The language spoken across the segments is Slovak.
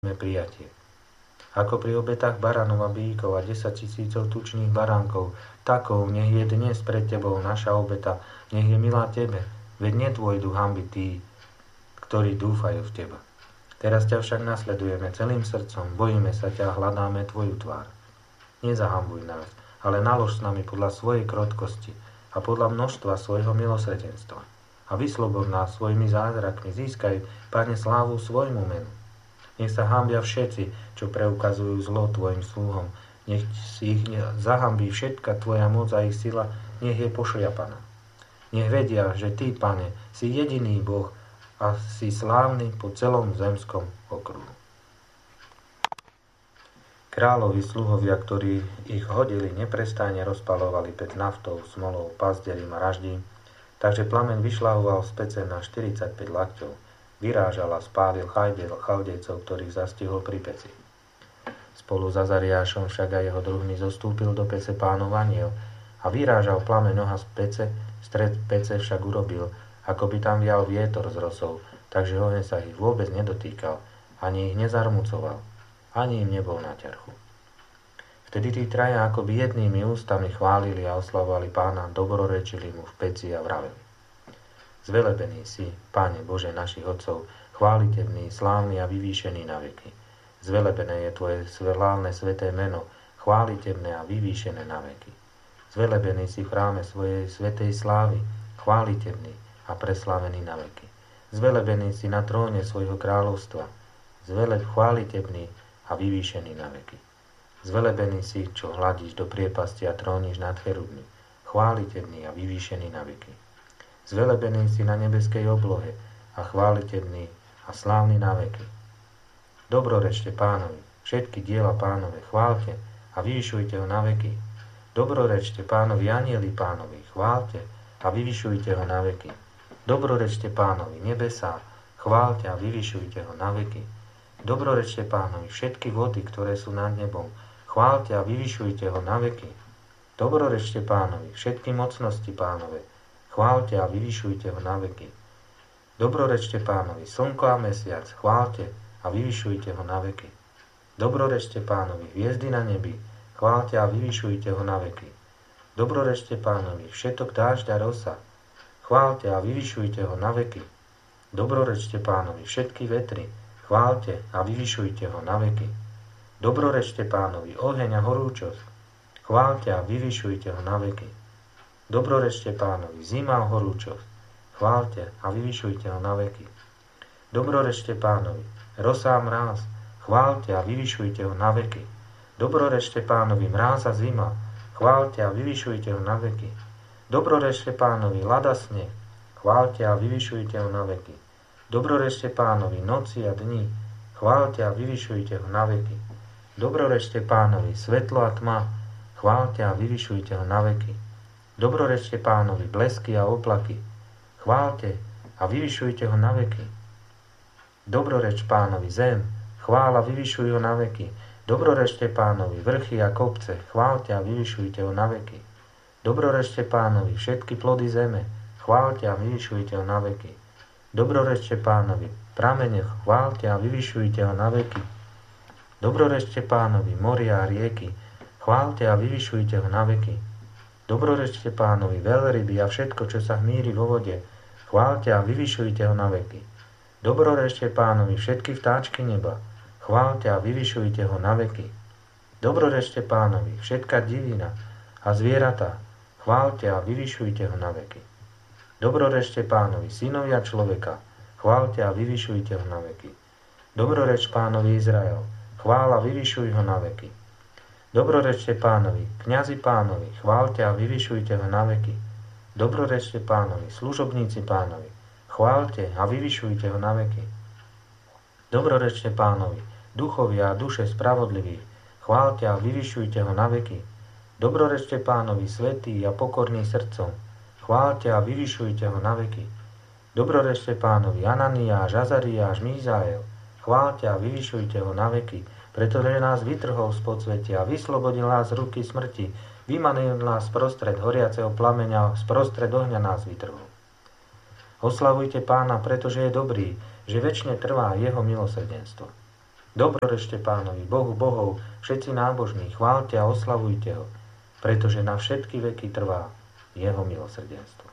prijatie. Ako pri obetách baranov a bíkov a 10 000 tučných baránkov, takou nech je dnes pred tebou naša obeta, nech je milá tebe, veď nedôjdu hanby tí, ktorí dúfajú v teba. Teraz ťa však nasledujeme celým srdcom, bojíme sa ťa a hľadáme tvoju tvár. Nezahambuj nás, ale nalož s nami podľa svojej krotkosti a podľa množstva svojho milosrdenstva. A vyslobod nás svojimi zázrakmi, získaj, Pane, slávu svojmu menu. Nech sa hanbia všetci, čo preukazujú zlo tvojim sluhom. Nech si ich zahambí všetka tvoja moc a ich sila, nech je pošliapaná. Nech vedia, že ty, Pane, si jediný Boh a si slávny po celom zemskom okruhu. Kráľovi sluhovia, ktorí ich hodili, neprestajne rozpalovali pec naftou, smolou, pazderím a raždím, takže plameň vyšľahoval z pece na 45 lakťov. Vyrážal a spálil chaldejcov, ktorých zastihol pri peci. Spolu s Azariášom však aj jeho druhmi zostúpil do pece Pánov anjel a vyrážal plameň oha z pece, stred pece však urobil, ako by tam vial vietor z rosou, takže oheň sa ich vôbec nedotýkal, ani ich nezarmucoval, ani im nebol na ťarchu. Vtedy tí traja akoby jednými ústami chválili a oslavovali Pána, dobrorečili mu v peci a vraveli: Zvelebený si, Pane Bože našich otcov, chválitevný, slávny a vyvýšený na veky. Zvelebené je tvoje slávne sveté meno, chválitevné a vyvýšené na veky. Zvelebený si v chráme svojej svätej slávy, chválitevný a preslávený na veky. Zvelebený si na tróne svojho kráľovstva, chválitevný a vyvýšený na veky. Zvelebený si, čo hľadíš do priepasti a tróniš nad cherubmi, chválitevný a vyvýšený na veky. Zvelebený si na nebeskej oblohe a chválitevný a slávny na veky. Dobrorečte Pánovi, všetky diela Pánove, chválte a vyvyšujte ho na veky. Dobrorečte Pánovi, anjeli Pánovi, chválte a vyvyšujte ho na veky. Dobrorečte Pánovi, nebesá, chválte a vyvyšujte ho na veky. Dobrorečte Pánovi, všetky vody, ktoré sú nad nebom, chválte a vyvyšujte ho na veky. Dobrorečte Pánovi, všetky mocnosti Pánove, chválte a vyvyšujte ho na veky. Dobrorečte Pánovi, slnko a mesiac, chválte a vyvyšujte ho na veky. Dobrorečte Pánovi, hviezdy na nebi, chválte a vyvyšujte ho na veky. Dobrorečte Pánovi, všetok dážď a rosa, chválte a vyvyšujte ho na veky. Dobrorečte Pánovi, všetky vetry, chválte a vyvyšujte ho na veky. Dobrorečte Pánovi, oheň a horúčosť, chválte a vyvyšujte ho na veky. Dobrorečte Pánovi, zima a horúčosť, chválte a vyvyšujte ho na veky. Dobrorečte Pánovi, rosa a mráz, chválte a vyvyšujte ho na veky. Dobrorečte Pánovi, mráz a zima, chválte a vyvyšujte ho na veky. Dobrorečte Pánovi, ľad a sneh, chválte a vyvyšujte ho na veky. Dobrorečte Pánovi, noci a dni, chválte a vyvyšujte ho na veky. Dobrorečte Pánovi, svetlo a tma, chválte a vyvyšujte ho na veky. Dobrorečte Pánovi, blesky a oblaky, chválte a vyvyšujte ho na veky. Dobroreč Pánovi, zem, chvála, vyvyšuj ho na veky. Dobrorečte Pánovi, vrchy a kopce, chválte a vyvyšujte ho na veky. Dobrorečte Pánovi, všetky plody zeme, chválte a vyvyšujte ho na veky. Dobrorečte Pánovi, pramene, chválte a vyvyšujte ho na veky. Dobrorečte Pánovi, moria a rieky, chválte a vyvyšujte ho na veky. Dobrorečte Pánovi, veľryby a všetko, čo sa hmíri vo vode, chválte a vyvyšujte ho na veky. Dobrorečte Pánovi, všetky vtáčky neba, chválte a vyvyšujte ho na veky. Dobrorečte Pánovi, všetká divina a zvieratá, chválte a vyvyšujte ho na veky. Dobrorečte Pánovi, synovia človeka, chválte a vyvyšujte ho na veky. Dobroreč Pánovi Izrael, chvála, vyvyšuj ho na veky. Dobrorečte Pánovi, kňazi Pánovi, chválte a vyvyšujte ho na veky. Dobrorečte Pánovi, služobníci Pánovi, chválte a vyvyšujte ho na veky. Dobrorečte Pánovi, duchovia a duše spravodlivých, chválte a vyvyšujte ho na veky. Dobrorečte Pánovi, svätí a pokorní srdcom, chválte a vyvyšujte ho na veky. Dobrorečte Pánovi, Ananiáš, Azariáš, Mízael, chválte a vyvyšujte ho na veky, pretože nás vytrhol z podsvetia, vyslobodil nás z ruky smrti, vymanil nás sprostred horiaceho plameňa, sprostred ohňa nás vytrhol. Oslavujte Pána, pretože je dobrý, že večne trvá jeho milosrdenstvo. Dobrorečte Pánovi, Bohu bohov, všetci nábožní, chváľte a oslavujte ho, pretože na všetky veky trvá jeho milosrdenstvo.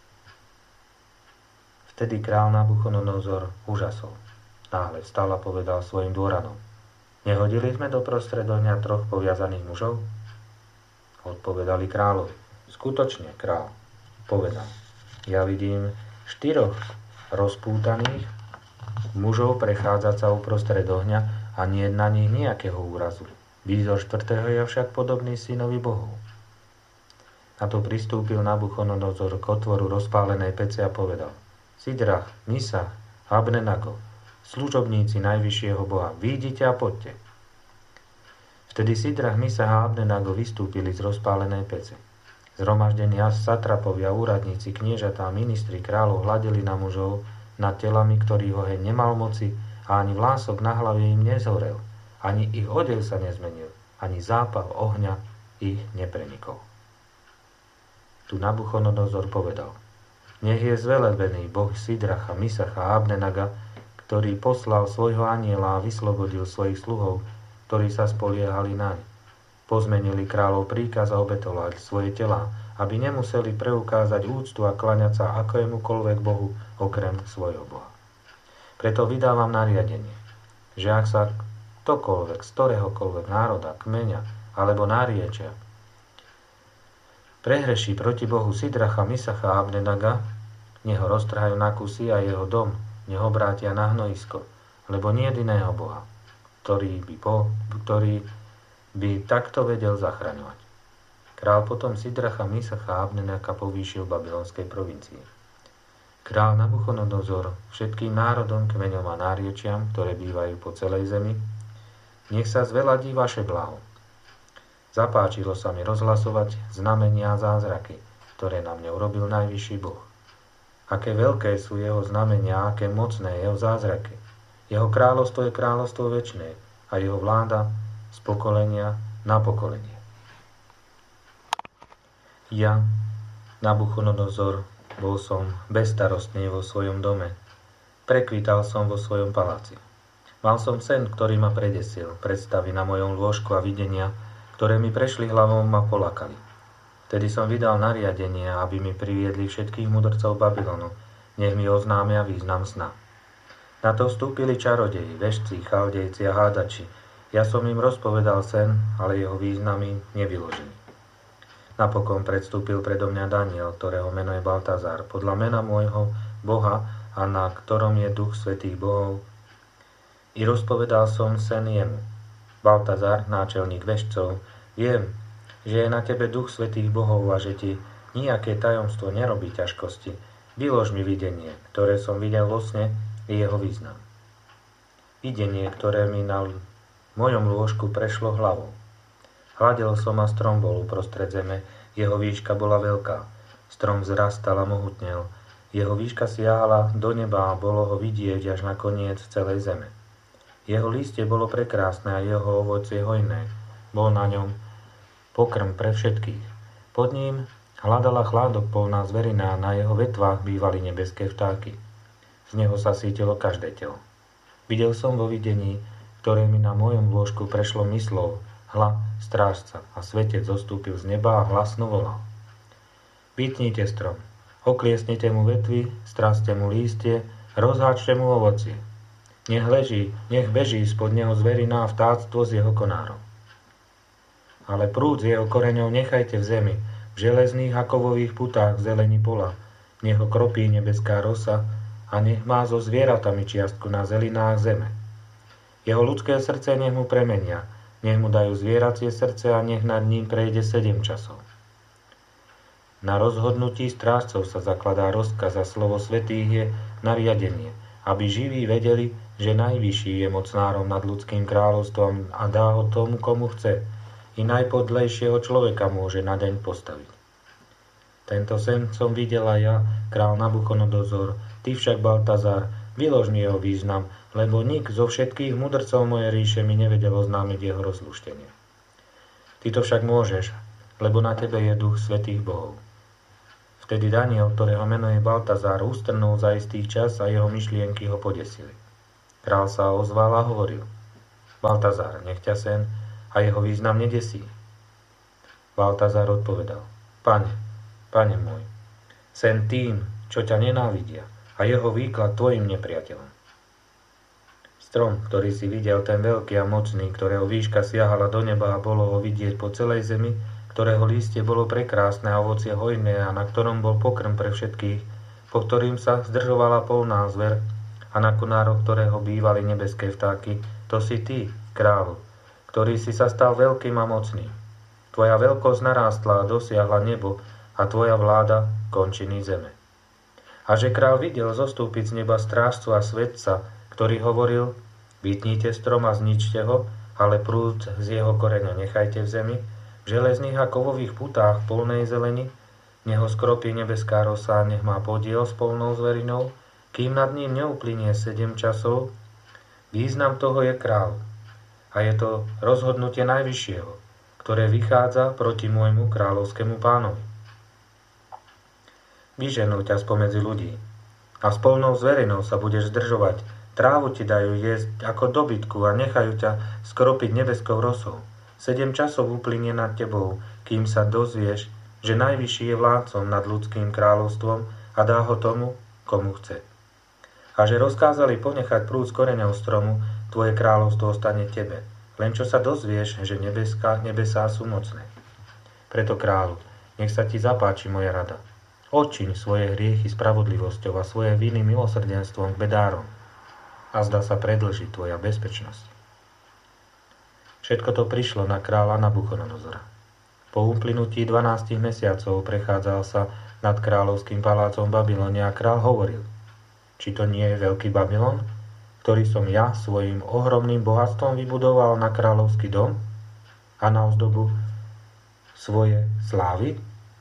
Vtedy král Nabuchodonozor užasol. Náhle vstal a povedal svojim dôranom: Nehodili sme do prostred ohňa 3 poviazaných mužov? Odpovedali kráľovi: Skutočne, král. Povedal: Ja vidím 4 rozpútaných mužov prechádzať sa uprostred ohňa a nie na nich nejakého úrazu. Výzor 4. je však podobný synovi bohov. Na to pristúpil Nabuchodonozor k otvoru rozpálenej pece a povedal: Sidrach, Misach, Abdenago, služobníci najvyššieho boha, výjdite a poďte. Vtedy Sidrach, Misach a Abdenago vystúpili z rozpálenej pece. Zhromaždení satrapovia, úradníci, kniežatá, ministri, kráľov hľadeli na mužov nad telami, ktorých oheň nemal moci a ani vlások na hlave im nezhorel, ani ich odev sa nezmenil, ani zápal ohňa ich neprenikol. Tu Nabuchodonozor povedal: Nech je zvelebený Boh Sidracha, Misacha a Abdenaga, ktorý poslal svojho anjela a vyslobodil svojich sluhov, ktorí sa spoliehali naň. Pozmenili kráľov príkaz a obetovali svoje telá, aby nemuseli preukázať úctu a klaňať sa akémukoľvek bohu okrem svojho boha. Preto vydávam nariadenie, že ak sa ktokoľvek z ktoréhokoľvek národa, kmeňa alebo náriečia prehreší proti bohu Sidracha, Misacha a Abdenaga, nech ho roztrhajú na kusy a jeho dom nech obrátia na hnojisko, lebo nie jediného boha, ktorý by takto vedel zachraňovať. Král potom Sidracha, Misacha a Abdenaga povýšil v babylonskej provincii. Král Nabuchodonozor všetkým národom, kmeňom a náriečiam, ktoré bývajú po celej zemi, nech sa zveladí vaše blaho. Zapáčilo sa mi rozhlasovať znamenia a zázraky, ktoré na mne urobil najvyšší Boh. Aké veľké sú jeho znamenia, aké mocné jeho zázraky. Jeho kráľovstvo je kráľovstvo večné a jeho vláda z pokolenia na pokolenie. Ja, Nabuchodonozor, bol som bezstarostný vo svojom dome. Prekvital som vo svojom paláci. Mal som sen, ktorý ma predesil, predstavy na mojom lôžku a videnia, ktoré mi prešli hlavou, ma polakali. Vtedy som vydal nariadenie, aby mi priviedli všetkých mudrcov Babylonu, nech mi oznámia význam sna. Na to vstúpili čarodeji, vešci, chaldejci a hádači. Ja som im rozpovedal sen, ale jeho významy nevyložili. Napokon predstúpil predo mňa Daniel, ktorého meno je Baltazar, podľa mena môjho Boha a na ktorom je duch svätých bohov. I rozpovedal som sen jemu. Baltazar, náčelník vešcov, viem, že je na tebe duch svätých bohov a že ti nijaké tajomstvo nerobí ťažkosti. Vylož mi videnie, ktoré som videl vo sne, i jeho význam. Videnie, ktoré mi na mojom lôžku prešlo hlavou. Hľadel som a strom bol uprostred zeme, jeho výška bola veľká. Strom vzrastal a mohutnel. Jeho výška siahala do neba a bolo ho vidieť až na koniec celej zeme. Jeho lístie bolo prekrásne a jeho ovocie hojné. Bol na ňom pokrm pre všetkých. Pod ním hľadala chládok polná zverina a na jeho vetvách bývali nebeské vtáky. Z neho sa sítilo každé telo. Videl som vo videní, ktoré mi na mojom lôžku prešlo myslov, hla, strážca a svetec zostúpil z neba a hlasno volal: Vytnite strom, okliesnite mu vetvy, straste mu lístie, rozháčte mu ovocie. Nech leží, nech beží spod neho zverina a vtáctvo z jeho konárov. Ale prúd z jeho koreňov nechajte v zemi, v železných a kovových putách v zelení pola. Nech ho kropí nebeská rosa a nech má so zvieratami čiastku na zelinách zeme. Jeho ľudské srdce nech mu premenia, nech mu dajú zvieracie srdce a nech nad ním prejde 7 časov. Na rozhodnutí strážcov sa zakladá rozkaz a slovo svätých je nariadenie, aby živí vedeli, že najvyšší je mocnárom nad ľudským kráľovstvom a dá ho tomu, komu chce, i najpodlejšieho človeka môže na deň postaviť. Tento sen som videla ja, král Nabuchodonozor, ty však Baltazar, vylož mi jeho význam, lebo nik zo všetkých mudrcov mojej ríše mi nevedel oznámiť jeho rozlúštenie. Ty to však môžeš, lebo na tebe je duch svätých bohov. Vtedy Daniel, ktorého meno je Baltazar, ustrnul za istý čas a jeho myšlienky ho podesili. Král sa ozval a hovoril: Baltazár, nech ťa sen a jeho význam nedesí. Baltazár odpovedal: Pane môj, sen tým, čo ťa nenávidia, a jeho výklad tvojim nepriateľom. Strom, ktorý si videl, ten veľký a mocný, ktorého výška siahala do neba a bolo ho vidieť po celej zemi, ktorého lístie bolo prekrásne a ovocie hojné a na ktorom bol pokrm pre všetkých, po ktorým sa zdržovala polná zver a na konároch ktorého bývali nebeské vtáky, to si ty, kráľ, ktorý si sa stal veľkým a mocným. Tvoja veľkosť narástla a dosiahla nebo a tvoja vláda končiny zeme. A že kráľ videl zostúpiť z neba strážcu a svetca, ktorý hovoril: vytnite strom a zničte ho, ale prúd z jeho koreňa nechajte v zemi, v železných a kovových putách polnej zeleni, nech ho skropí nebeská rosa, nech má podiel s polnou zverinou, kým nad ním neuplynie 7 časov. Význam toho je kráľ. A je to rozhodnutie najvyššieho, ktoré vychádza proti môjmu kráľovskému pánovi. Vyženú ťa spomedzi ľudí a s polnou zverinou sa budeš zdržovať. Trávu ti dajú jesť ako dobytku a nechajú ťa skropiť nebeskou rosou. 7 časov uplynie nad tebou, kým sa dozvieš, že najvyšší je vládcom nad ľudským kráľovstvom a dá ho tomu, komu chce. A že rozkázali ponechať prúd z koreňov stromu, tvoje kráľovstvo ostane tebe, len čo sa dozvieš, že nebesá sú mocné. Preto kráľu, nech sa ti zapáči moja rada. Odčiň svoje hriechy spravodlivosťou a svoje viny milosrdenstvom k bedárom. A zdá sa predĺži tvoja bezpečnosť. Všetko to prišlo na kráľa Nabuchodonozora. Po uplynutí 12 mesiacov prechádzal sa nad kráľovským palácom Babylone a kráľ hovoril: či to nie je veľký Babylon, ktorý som ja svojim ohromným bohatstvom vybudoval na kráľovský dom a na ozdobu svoje slávy?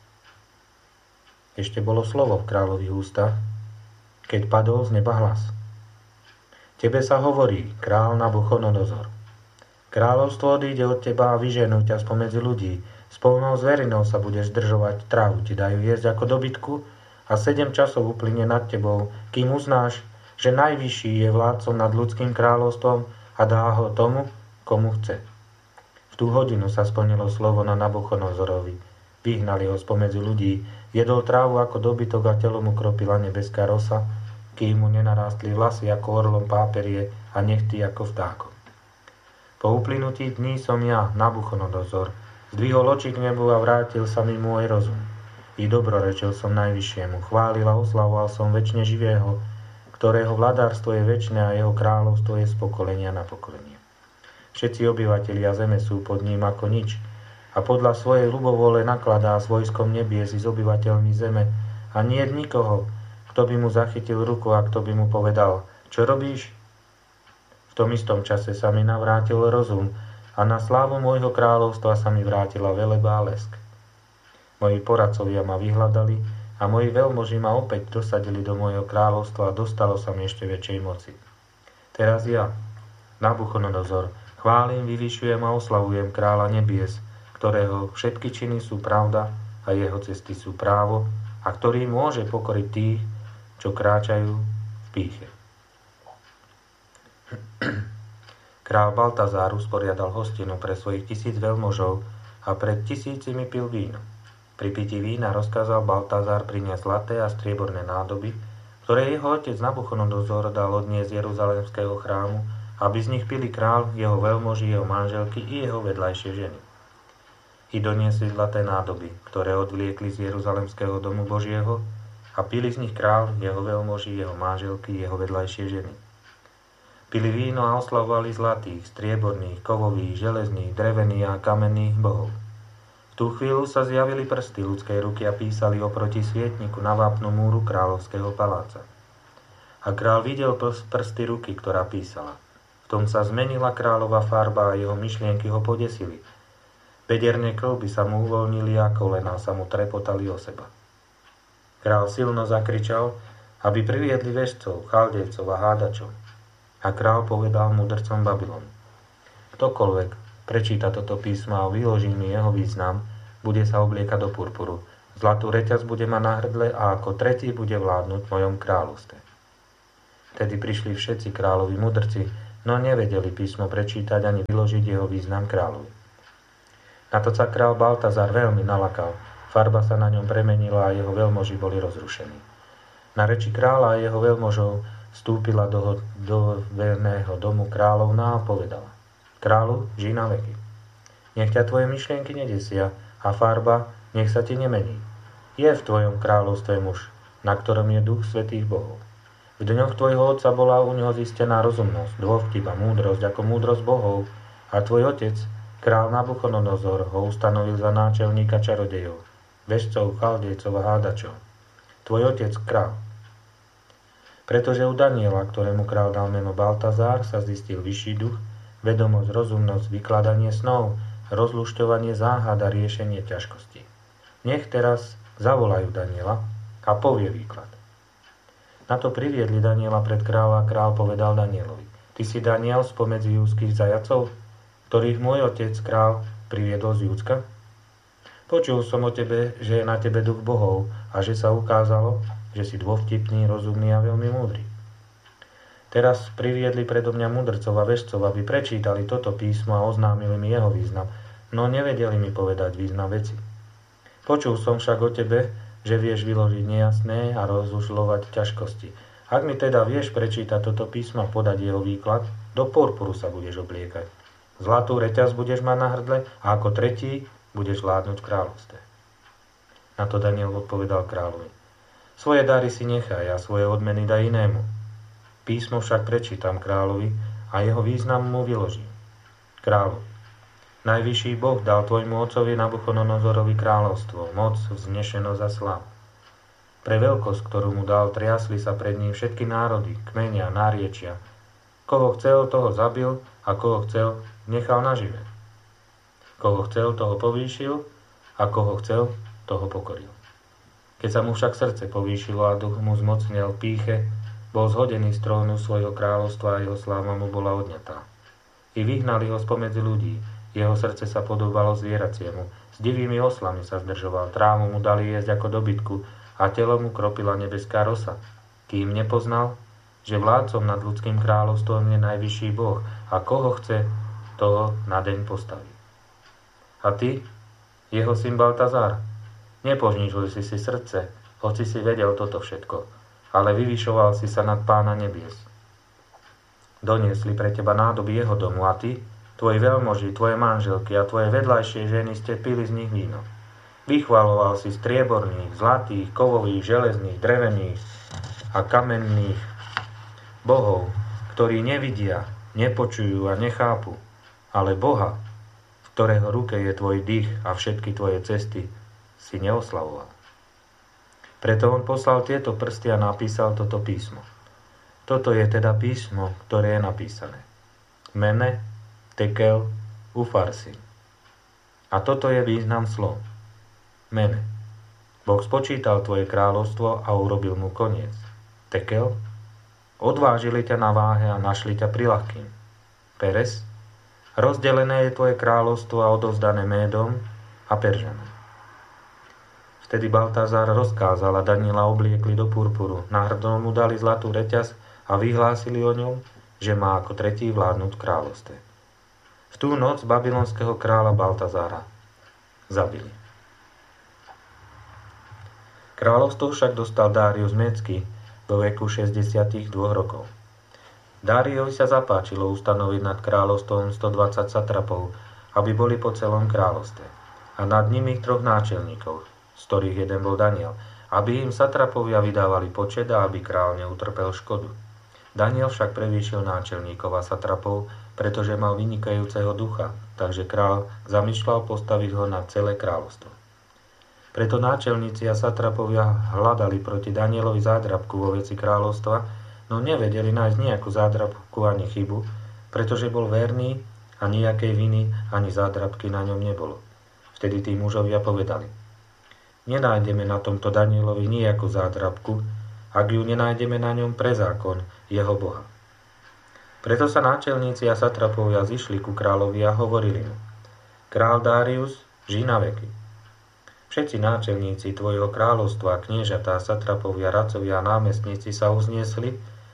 Ešte bolo slovo v kráľových ústach, keď padol z neba hlas: tebe sa hovorí, kráľ Nabuchodonozor, kráľovstvo odíde od teba a vyženú ťa spomedzi ľudí, s polnou zverinou sa budeš zdržovať, trávu ti dajú jesť ako dobytku a 7 časov uplynie nad tebou, kým uznáš, že najvyšší je vládcom nad ľudským kráľovstvom a dá ho tomu, komu chce. V tú hodinu sa splnilo slovo na Nabuchodonozorovi. Vyhnali ho spomedzi ľudí, jedol trávu ako dobytok a telo mu kropila nebeská rosa, kým mu nenarástli vlasy ako orlom páperie a nechty ako vtákom. Po uplynutí dní som ja, Nabuchodonozor, zdvihol oči k nebu a vrátil sa mi môj rozum. I dobrorečil som najvyššiemu, chválil a oslavoval som večne živého, ktorého vladárstvo je večné a jeho kráľovstvo je z pokolenia na pokolenie. Všetci obyvatelia zeme sú pod ním ako nič a podľa svojej ľubovôle nakladá s vojskom nebies i s obyvateľmi zeme a nie je nikoho, kto by mu zachytil ruku a kto by mu povedal: čo robíš? V tom istom čase sa mi navrátil rozum a na slávu môjho kráľovstva sa mi vrátila veleba a lesk. Moji poradcovia ma vyhľadali a moji veľmoži ma opäť dosadili do môjho kráľovstva a dostalo sa mi ešte väčšej moci. Teraz ja, Nabuchodonozor, chválim, vyvyšujem a oslavujem kráľa nebies, ktorého všetky činy sú pravda a jeho cesty sú právo a ktorý môže pokoriť tých, čo kráčajú v pýche. Kráľ Baltazár usporiadal hostinu pre svojich 1000 veľmožov a pred 1000 pil víno. Pri pití vína rozkázal Baltazár priniesť zlaté a strieborné nádoby, ktoré jeho otec Nabuchodonozor dal odniesť z Jeruzalemského chrámu, aby z nich pili kráľ, jeho veľmoži, jeho manželky i jeho vedľajšie ženy. I doniesli zlaté nádoby, ktoré odvliekli z Jeruzalemského domu Božieho a pili z nich kráľ, jeho veľmoži, jeho manželky, jeho vedľajšie ženy. Pili víno a oslavovali zlatých, strieborných, kovových, železných, drevených a kamenných bohov. V tú chvíľu sa zjavili prsty ľudskej ruky a písali oproti svietniku na vápnu múru kráľovského paláca. A kráľ videl prsty ruky, ktorá písala. V tom sa zmenila kráľova farba a jeho myšlienky ho podesili. Bederné kĺby sa mu uvoľnili a kolená sa mu trepotali o seba. Kráľ silno zakričal, aby priviedli veštcov, chaldejcov a hádačov. A kráľ povedal mudrcom Babylonu: ktokoľvek prečíta toto písmo a vyloží mi jeho význam, bude sa obliekať do purpuru. Zlatú reťaz bude mať na hrdle a ako tretí bude vládnuť v mojom kráľovstve. Vtedy prišli všetci kráľovi mudrci no nevedeli písmo prečítať ani vyložiť jeho význam kráľovi. Na to sa král Baltazar veľmi nalakal, farba sa na ňom premenila a jeho veľmoži boli rozrušení. Na reči kráľa a jeho veľmožov vstúpila do verného domu kráľovná a povedala: Kráľu, žij na veky. Nech ťa tvoje myšlienky nedesia a farba nech sa ti nemení. Je v tvojom kráľovstve muž, na ktorom je duch svätých bohov. V dňoch tvojho otca bola u neho zistená rozumnosť, dôvtip a múdrosť ako múdrosť bohov a tvoj otec, král Nabuchodonozor, ho ustanovil za náčelníka čarodejov, vešcov, chaldejcov a hádačov. Tvoj otec, král. Pretože u Daniela, ktorému král dal meno Baltazár, sa zistil vyšší duch, vedomosť, rozumnosť, vykladanie snov, rozlušťovanie záhad a riešenie ťažkostí. Nech teraz zavolajú Daniela a povie výklad. Na to priviedli Daniela pred kráľa a král povedal Danielovi: Ty si Daniel spomedzi júdskych zajacov, ktorých môj otec král priviedol z Júdska? Počul som o tebe, že je na tebe duch bohov a že sa ukázalo, že si dôvtipný, rozumný a veľmi múdry. Teraz priviedli predo mňa mudrcov a vešcov, aby prečítali toto písmo a oznámili mi jeho význam, no nevedeli mi povedať význam veci. Počul som však o tebe, že vieš vyložiť nejasné a rozlušľovať ťažkosti. Ak mi teda vieš prečítať toto písmo a podať jeho výklad, do purpuru sa budeš obliekať. Zlatú reťaz budeš mať na hrdle a ako tretí budeš vládnuť v kráľovstve. Na to Daniel odpovedal kráľovi: Svoje dary si nechaj a svoje odmeny daj inému. Písmo však prečítam kráľovi a jeho význam mu vyložím. Kráľu, najvyšší Boh dal tvojmu otcovi Nabuchodonozorovi kráľovstvo, moc, vznešenosť a slavu. Pre veľkosť, ktorú mu dal, triasli sa pred ním všetky národy, kmenia, náriečia. Koho chcel, toho zabil a koho chcel, nechal nažive. Koho chcel, toho povýšil a koho chcel, toho pokoril. Keď sa mu však srdce povýšilo a duch mu zmocnil pýche, bol zhodený z trónu svojho kráľovstva a jeho sláva mu bola odňatá. I vyhnali ho spomedzi ľudí, jeho srdce sa podobalo zvieraciemu, s divými oslami sa zdržoval, trávu mu dali jesť ako dobytku a telo mu kropila nebeská rosa, kým nepoznal, že vládcom nad ľudským kráľovstvom je najvyšší Boh a koho chce, toho na deň postaví. A ty, jeho syn Baltazár, nepožnižuj si srdce, hoci si vedel toto všetko, ale vyvyšoval si sa nad Pána nebies. Doniesli pre teba nádoby jeho domu a ty, tvoji veľmoži, tvoje manželky a tvoje vedľajšie ženy ste pili z nich víno. Vychvaloval si strieborných, zlatých, kovových, železných, drevených a kamenných bohov, ktorí nevidia, nepočujú a nechápu, ale Boha, v ktorého ruke je tvoj dých a všetky tvoje cesty, si neoslavoval. Preto on poslal tieto prsty a napísal toto písmo. Toto je teda písmo, ktoré je napísané. Mene, tekel, ufarsin. A toto je význam slov. Mene. Boh spočítal tvoje kráľovstvo a urobil mu koniec. Tekel. Odvážili ťa na váhe a našli ťa priľahkým. Peres. Rozdelené je tvoje kráľovstvo a odovzdané Médom a Peržanom. Vtedy Baltazár rozkázal a Daniela obliekli do purpuru, na hrdlo mu dali zlatú reťaz a vyhlásili o ňom, že má ako tretí vládnuť v kráľovstve. V tú noc babylonského kráľa Baltazára zabili. Kráľovstvo však dostal Dárius Médsky vo veku 62 rokov. Dáriovi sa zapáčilo ustanoviť nad kráľovstvom 120 satrapov, aby boli po celom kráľovstve, a nad nimi 3 náčelníkov, z ktorých jeden bol Daniel, aby im satrapovia vydávali počet a aby král neutrpel škodu. Daniel však prevýšil náčelníkov a satrapov, pretože mal vynikajúceho ducha, takže král zamýšľal postaviť ho na celé kráľovstvo. Preto náčelníci a satrapovia hľadali proti Danielovi zádrabku vo veci kráľovstva, no nevedeli nájsť nejakú zádrabku ani chybu, pretože bol verný a nejakej viny ani zádrabky na ňom nebolo. Vtedy tí mužovia povedali: Nenájdeme na tomto Danielovi nejakú zádrabku, ak ju nenájdeme na ňom pre zákon jeho Boha. Preto sa náčelníci a satrapovia zišli ku kráľovi a hovorili mu: Král Dárius, žij na veky. Všetci náčelníci tvojho kráľovstva, kniežatá, satrapovia, radcovia a námestníci sa uzniesli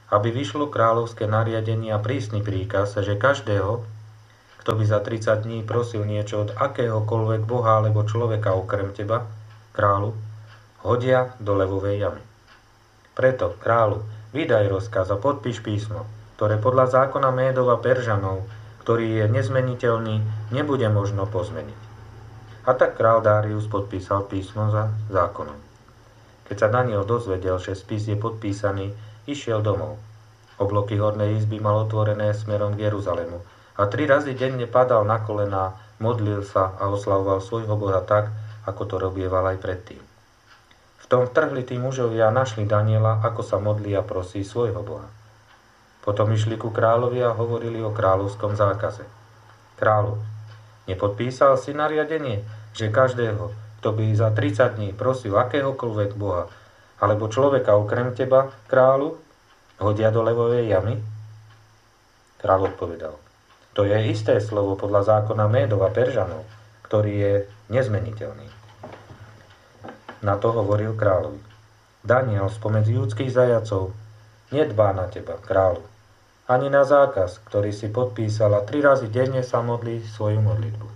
aby vyšlo kráľovské nariadenie a prísny príkaz, že každého, kto by za 30 dní prosil niečo od akéhokoľvek boha alebo človeka okrem teba, kráľu, hodia do levovej jamy. Preto, kráľu, vydaj rozkaz a podpíš písmo, ktoré podľa zákona Médov a Peržanov, ktorý je nezmeniteľný, nebude možno pozmeniť. A tak král Dárius podpísal písmo za zákonom. Keď sa Daniel dozvedel, že spis je podpísaný, išiel domov. Obloky hornej izby mal otvorené smerom k Jeruzalému a 3 razy denne padal na kolená, modlil sa a oslavoval svojho Boha tak, ako to robieval aj predtým. V tom vtrhli tí mužovia a našli Daniela, ako sa modlí a prosí svojho Boha. Potom išli ku kráľovi a hovorili o kráľovskom zákaze. Kráľu, nepodpísal si nariadenie, že každého, kto by za 30 dní prosil akéhokoľvek boha alebo človeka okrem teba, kráľu, hodia do levovej jamy? Kráľ odpovedal, to je isté slovo podľa zákona Médov a Peržanov, ktorý je nezmeniteľný. Na to hovoril kráľovi, Daniel spomedzi judských zajacov nedbá na teba, kráľu, ani na zákaz, ktorý si podpísal a 3 razy denne sa modlí svoju modlitbu.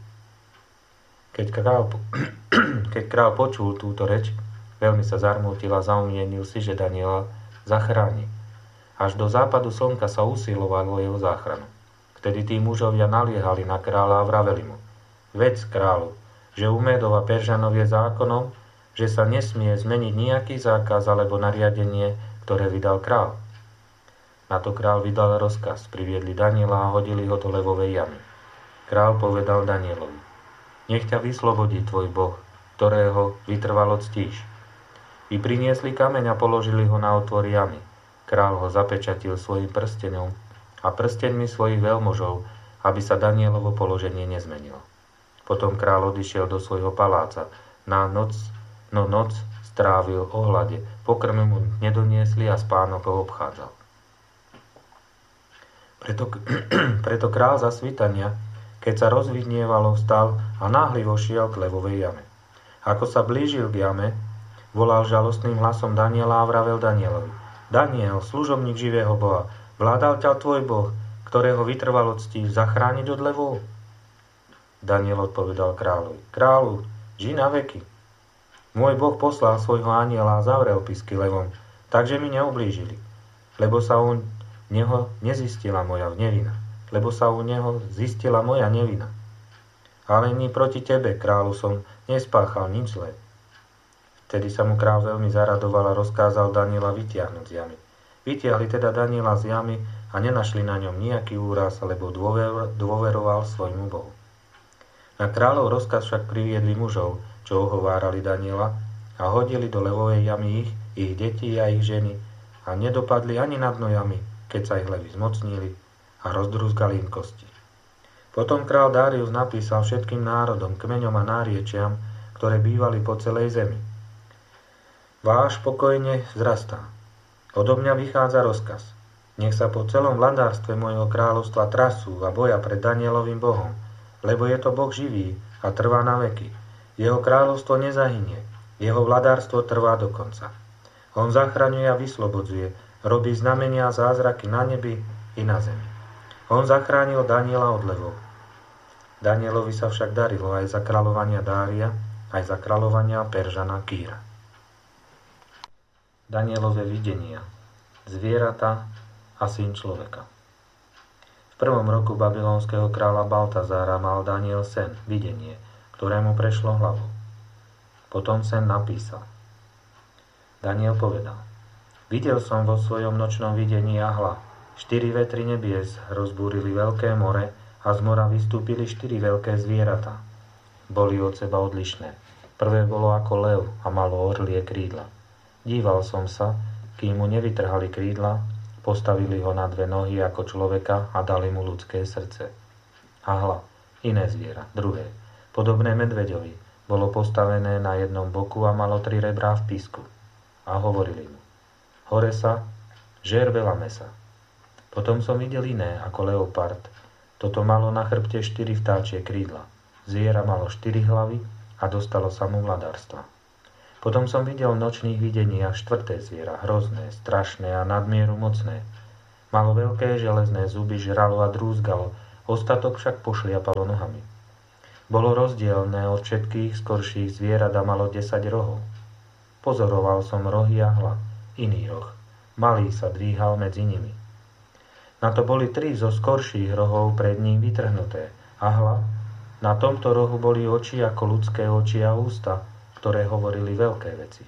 Keď král počul túto reč, veľmi sa zarmútil a zaumienil si, že Daniela zachráni. Až do západu slnka sa usilovalo o jeho záchranu. Vtedy tí mužovia naliehali na kráľa a vraveli mu, vedz kráľu, že u Médov a Peržanov je zákonom, že sa nesmie zmeniť nejaký zákaz alebo nariadenie, ktoré vydal kráľ. Na to kráľ vydal rozkaz, priviedli Daniela a hodili ho do levovej jamy. Kráľ povedal Danielovi, nech ťa vyslobodí tvoj Boh, ktorého vytrvalo ctíš. I priniesli kameň a položili ho na otvor jamy. Kráľ ho zapečatil svojim prstenom a prsteňmi svojich veľmožov, aby sa Danielovo položenie nezmenilo. Potom kráľ odišiel do svojho paláca. Noc strávil o hlade, pokrmy mu nedoniesli a spánok ho obchádzal. Preto kráľ za svitania, keď sa rozvidnievalo, vstal a náhlivo šiel k levovej jame. Ako sa blížil k jame, volal žalostným hlasom Daniela a vravel Danielovi, Daniel, služobník živého Boha, vládal ťa tvoj Boh, ktorého vytrvalo ctíš, zachrániť od levov? Daniel odpovedal kráľovi, kráľu, žij na veky. Môj Boh poslal svojho anjela a zavrel pisky levom, takže mi neublížili, lebo sa u neho nezistila moja nevina. Ale ani proti tebe, kráľu, som nespáchal nič zlé. Vtedy sa mu kráľ veľmi zaradoval a rozkázal Daniela vytiahnuť z jamy. Vytiahli teda Daniela z jamy a nenašli na ňom nejaký úraz, lebo dôveroval svojmu Bohu. Na kráľov rozkaz však priviedli mužov, čo ohovárali Daniela a hodili do levovej jamy ich deti a ich ženy a nedopadli ani na dno jamy, keď sa ich levy zmocnili a rozdrúzgali im kosti. Potom král Dárius napísal všetkým národom, kmeňom a náriečiam, ktoré bývali po celej zemi. Váš pokojne vzrastá. Odo mňa vychádza rozkaz. Nech sa po celom vladárstve mojho kráľovstva trasú a boja pred Danielovým Bohom, lebo je to Boh živý a trvá na veky. Jeho kráľovstvo nezahynie, jeho vladárstvo trvá do konca. On zachraňuje a vyslobodzuje, robí znamenia a zázraky na nebi i na zemi. On zachránil Daniela od levov. Danielovi sa však darilo aj za kráľovania Dária, aj za kráľovania Peržana Kýra. Danielove videnia, zvieratá a syn človeka. V 1. roku babylonského kráľa Baltazára mal Daniel sen, videnie, ktorému prešlo hlavou. Potom sen napísal. Daniel povedal, videl som vo svojom nočnom videní a hľa, 4 vetry nebies rozbúrili veľké more a z mora vystúpili 4 veľké zvieratá. Boli od seba odlišné. Prvé bolo ako lev a malo orlie krídla. Díval som sa, kým mu nevytrhali krídla, postavili ho na 2 nohy ako človeka a dali mu ľudské srdce. A hľa, iné zviera, druhé, podobné medveďovi, bolo postavené na jednom boku a malo 3 rebrá v písku. A hovorili mu, hore sa, žer veľa mesa. Potom som videl iné ako leopard. Toto malo na chrbte 4 vtáčie krídla. Zviera malo 4 hlavy a dostalo sa mu vladárstva. Potom som videl v nočných videniach 4. zviera, hrozné, strašné a nadmieru mocné. Malo veľké železné zuby, žralo a drúzgalo, ostatok však pošliapalo nohami. Bolo rozdielne od všetkých skorších zvierat a malo 10 rohov. Pozoroval som rohy a hla, iný roh. Malý sa dvíhal medzi nimi. Na to boli 3 zo skorších rohov pred ním vytrhnuté. A hla, na tomto rohu boli oči ako ľudské oči a ústa, ktoré hovorili veľké veci.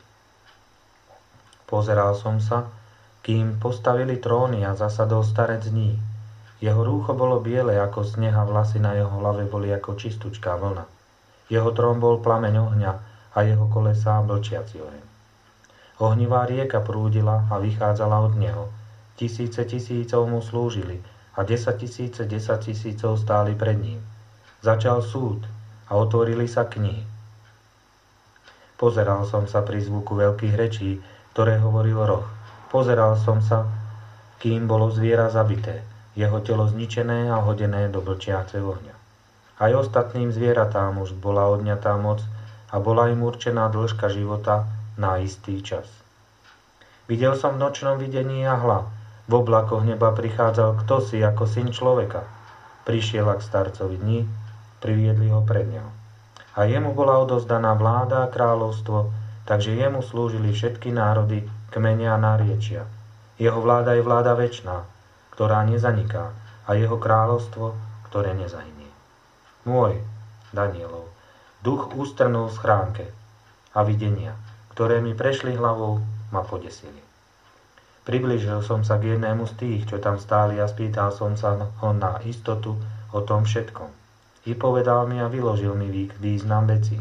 Pozeral som sa, kým postavili tróny a zasadol starec dní. Jeho rúcho bolo biele ako sneh a vlasy na jeho hlave boli ako čistúčká vlna. Jeho trón bol plameň ohňa a jeho kolesá blčiaci oheň. Ohnivá rieka prúdila a vychádzala od neho. Tisíce tisícov mu slúžili a 10 000 stáli pred ním. Začal súd a otvorili sa knihy. Pozeral som sa pri zvuku veľkých rečí, ktoré hovoril roh. Pozeral som sa, kým bolo zviera zabité, jeho telo zničené a hodené do blčiaceho ohňa. Aj ostatným zvieratám už bola odňatá moc a bola im určená dĺžka života na istý čas. Videl som v nočnom videní a hla, v oblakoch neba prichádzal kdosi ako syn človeka. Prišiel k starcovi dní, priviedli ho pred neho. A jemu bola odozdaná vláda a kráľovstvo, takže jemu slúžili všetky národy, kmene a náriečia. Jeho vláda je vláda večná, ktorá nezaniká, a jeho kráľovstvo, ktoré nezahynie. Môj, Danielov, duch ustrnul v schránke a videnia, ktoré mi prešli hlavou, ma podesili. Priblížil som sa k jednému z tých, čo tam stáli a spýtal som sa ho na istotu o tom všetkom. I povedal mi a vyložil mi význam vecí.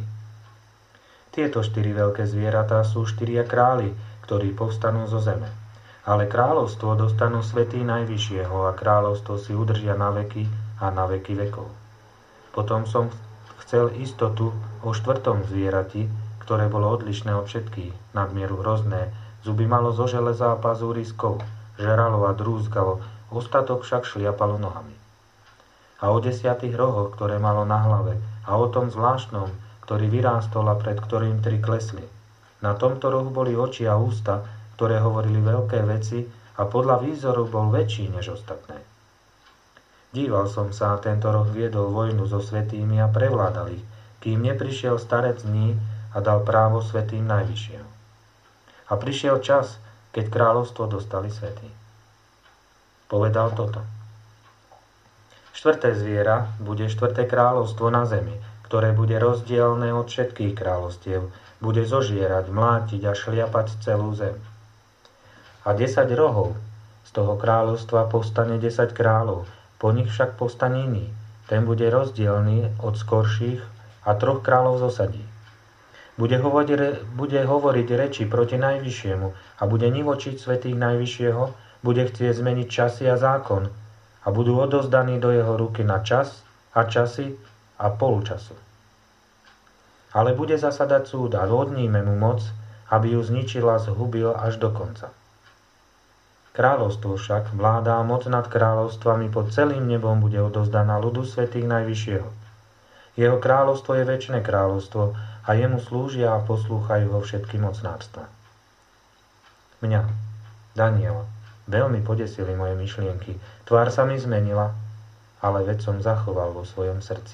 Tieto 4 veľké zvieratá sú 4 králi, ktorí povstanú zo zeme. Ale kráľovstvo dostanú svätí Najvyššieho a kráľovstvo si udržia na veky a na veky vekov. Potom som chcel istotu o 4. zvierati, ktoré bolo odlišné od všetkých, nadmieru hrozné, zuby malo zo železa a pazúry z kov, žralo a drúzgalo, ostatok však šliapalo nohami. A o 10 rohoch, ktoré malo na hlave, a o tom zvláštnom, ktorý vyrástol a pred ktorým 3 klesli. Na tomto rohu boli oči a ústa, ktoré hovorili veľké veci a podľa výzoru bol väčší než ostatné. Díval som sa a tento roh viedol vojnu so svätými a prevládal ich, kým neprišiel starec dní a dal právo svätým Najvyššieho. A prišiel čas, keď kráľovstvo dostali svätí. Povedal toto. 4. zviera bude 4. kráľovstvo na zemi, ktoré bude rozdielne od všetkých kráľovstiev, bude zožierať, mlátiť a šliapať celú zem. A 10 rohov z toho kráľovstva povstane 10 kráľov, po nich však povstane iný. Ten bude rozdielný od skorších a 3 kráľov zosadí. Bude hovoriť reči proti Najvyššiemu a bude nivočiť svätých Najvyššieho, bude chcieť zmeniť časy a zákon a budú odozdaní do jeho ruky na čas a časy a polčasu. Ale bude zasadať súd a odníme mu moc, aby ju zničil a zhubil až do konca. Kráľovstvo však, vláda a moc nad kráľovstvami pod celým nebom bude odozdaná ľudu svätých Najvyššieho. Jeho kráľovstvo je večné kráľovstvo a jemu slúžia a poslúchajú ho všetky mocnárstva. Mňa, Daniela, veľmi podesili moje myšlienky. Tvár sa mi zmenila, ale veď som zachoval vo svojom srdci.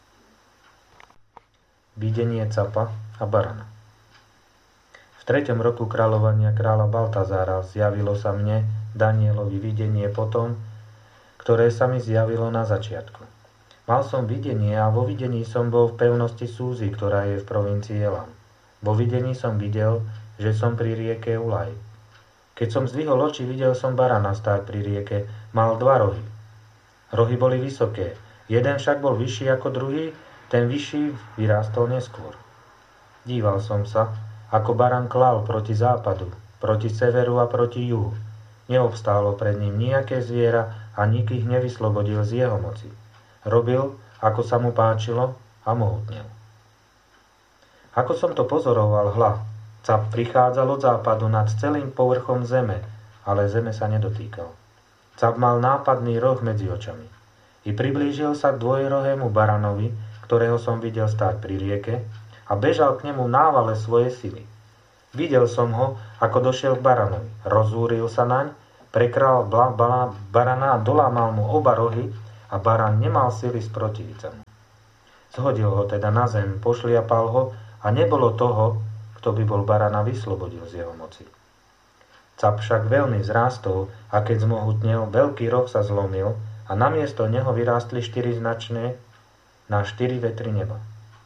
Videnie capa a barana. V 3. roku kráľovania kráľa Baltazára zjavilo sa mne, Danielovi, videnie potom, ktoré sa mi zjavilo na začiatku. Mal som videnie a vo videní som bol v pevnosti Súzy, ktorá je v provincii Elam. Vo videní som videl, že som pri rieke Ulaj. Keď som zdvihol oči, videl som barana stáť pri rieke, mal 2 rohy. Rohy boli vysoké, jeden však bol vyšší ako druhý, ten vyšší vyrástol neskôr. Díval som sa, ako baran klal proti západu, proti severu a proti juhu. Neobstálo pred ním nejaké zviera a nik ich nevyslobodil z jeho moci. Robil, ako sa mu páčilo a mohutnel. Ako som to pozoroval, hľa, cap prichádzal od západu nad celým povrchom zeme, ale zeme sa nedotýkal. Cap mal nápadný roh medzi očami. I priblížil sa k dvojrohému baranovi, ktorého som videl stáť pri rieke, a bežal k nemu v návale svojej sily. Videl som ho, ako došiel k baranovi. Rozúril sa naň, prekrál barana a dolámal mu oba rohy a barán nemal sily sprotiviť sa mu. Zhodil ho teda na zem, pošliapal ho a nebolo toho, kto by bol barana vyslobodil z jeho moci. Cap však veľmi vzrástol a keď zmohutnel, veľký roh sa zlomil a namiesto neho vyrástli 4 značné na 4 vetry neba.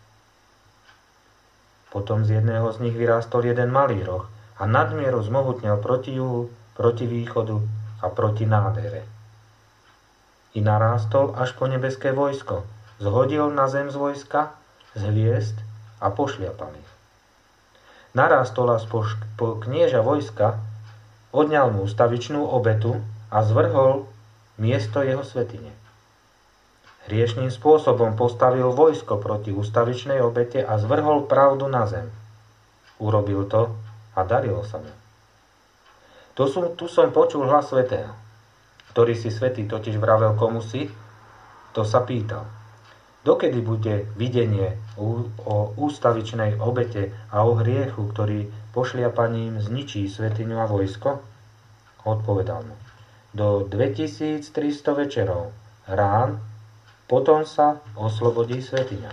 Potom z jedného z nich vyrástol jeden malý roh a nadmieru zmohutnel proti juhu, proti východu a proti nádhere. I narástol až po nebeské vojsko, zhodil na zem z vojska, z hviezd a pošliapal ich. Narástol až po knieža vojska, odňal mu ustavičnú obetu a zvrhol miesto jeho svätyne. Hriešným spôsobom postavil vojsko proti ustavičnej obete a zvrhol pravdu na zem. Urobil to a darilo sa mu. Tu som počul hlas svätého, ktorý si svätý totiž vravel komusi, to sa pýtal. Dokedy bude videnie o ústavičnej obete a o hriechu, ktorý pošliapaním zničí svätyňu a vojsko? Odpovedal mu. Do 2300 večerov rán, potom sa oslobodí svätyňa.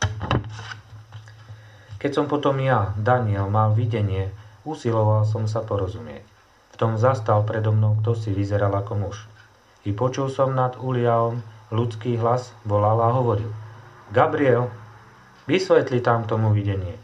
Keď som potom ja, Daniel, mal videnie, usiloval som sa porozumieť. V tom zastal predo mnou kdosi vyzeral ako muž. I počul som nad Uliaom ľudský hlas, volal a hovoril. Gabriel, vysvetli tam tomu videnie.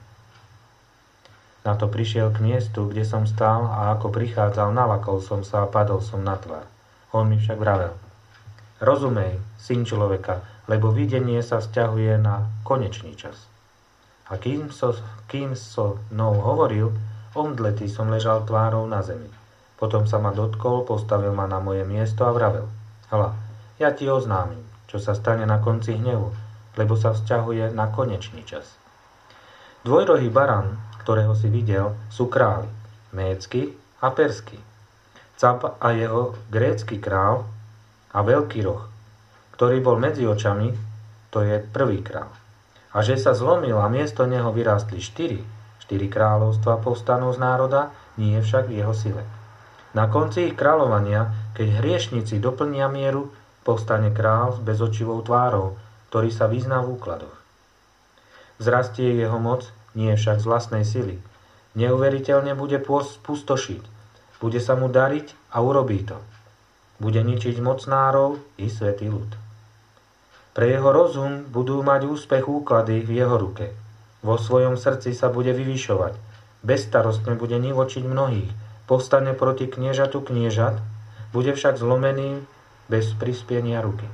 Na to prišiel k miestu, kde som stál a ako prichádzal, nalakol som sa a padol som na tvár. On mi však vravel. Rozumej, syn človeka, lebo videnie sa vzťahuje na konečný čas. A kým so mnou hovoril, omdletý som ležal tvárou na zemi. Potom sa ma dotkol, postavil ma na moje miesto a vravel. Hľa, ja ti oznámim, čo sa stane na konci hnevu, lebo sa vzťahuje na konečný čas. Dvojrohý barán, ktorého si videl, sú králi, médsky a persky. Cap a jeho grécky král a veľký roh, ktorý bol medzi očami, to je prvý král. A že sa zlomil a miesto neho vyrástli 4 kráľovstva povstanú z národa, nie však v jeho sile. Na konci ich kráľovania, keď hriešnici doplnia mieru, povstane král s bezočivou tvárou, ktorý sa vyzná v úkladoch. Vzrastie jeho moc, nie však z vlastnej sily. Neuveriteľne bude pustošiť, bude sa mu dariť a urobí to. Bude ničiť mocnárov i svätý ľud. Pre jeho rozum budú mať úspech úklady v jeho ruke. Vo svojom srdci sa bude vyvyšovať, bezstarostne bude nivočiť mnohých, povstane proti kniežatu kniežat, bude však zlomený bez prispienia ruky.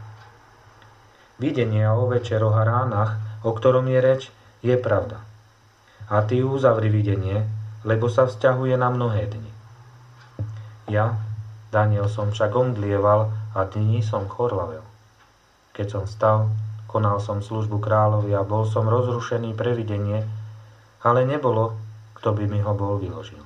Videnie o večeroch a ránach, o ktorom je reč, je pravda. A ty uzavri videnie, lebo sa vzťahuje na mnohé dni. Ja, Daniel, som však omdlieval a dní som chorlavel. Keď som vstal, konal som službu kráľovi a bol som rozrušený pre videnie, ale nebolo, kto by mi ho bol vyložil.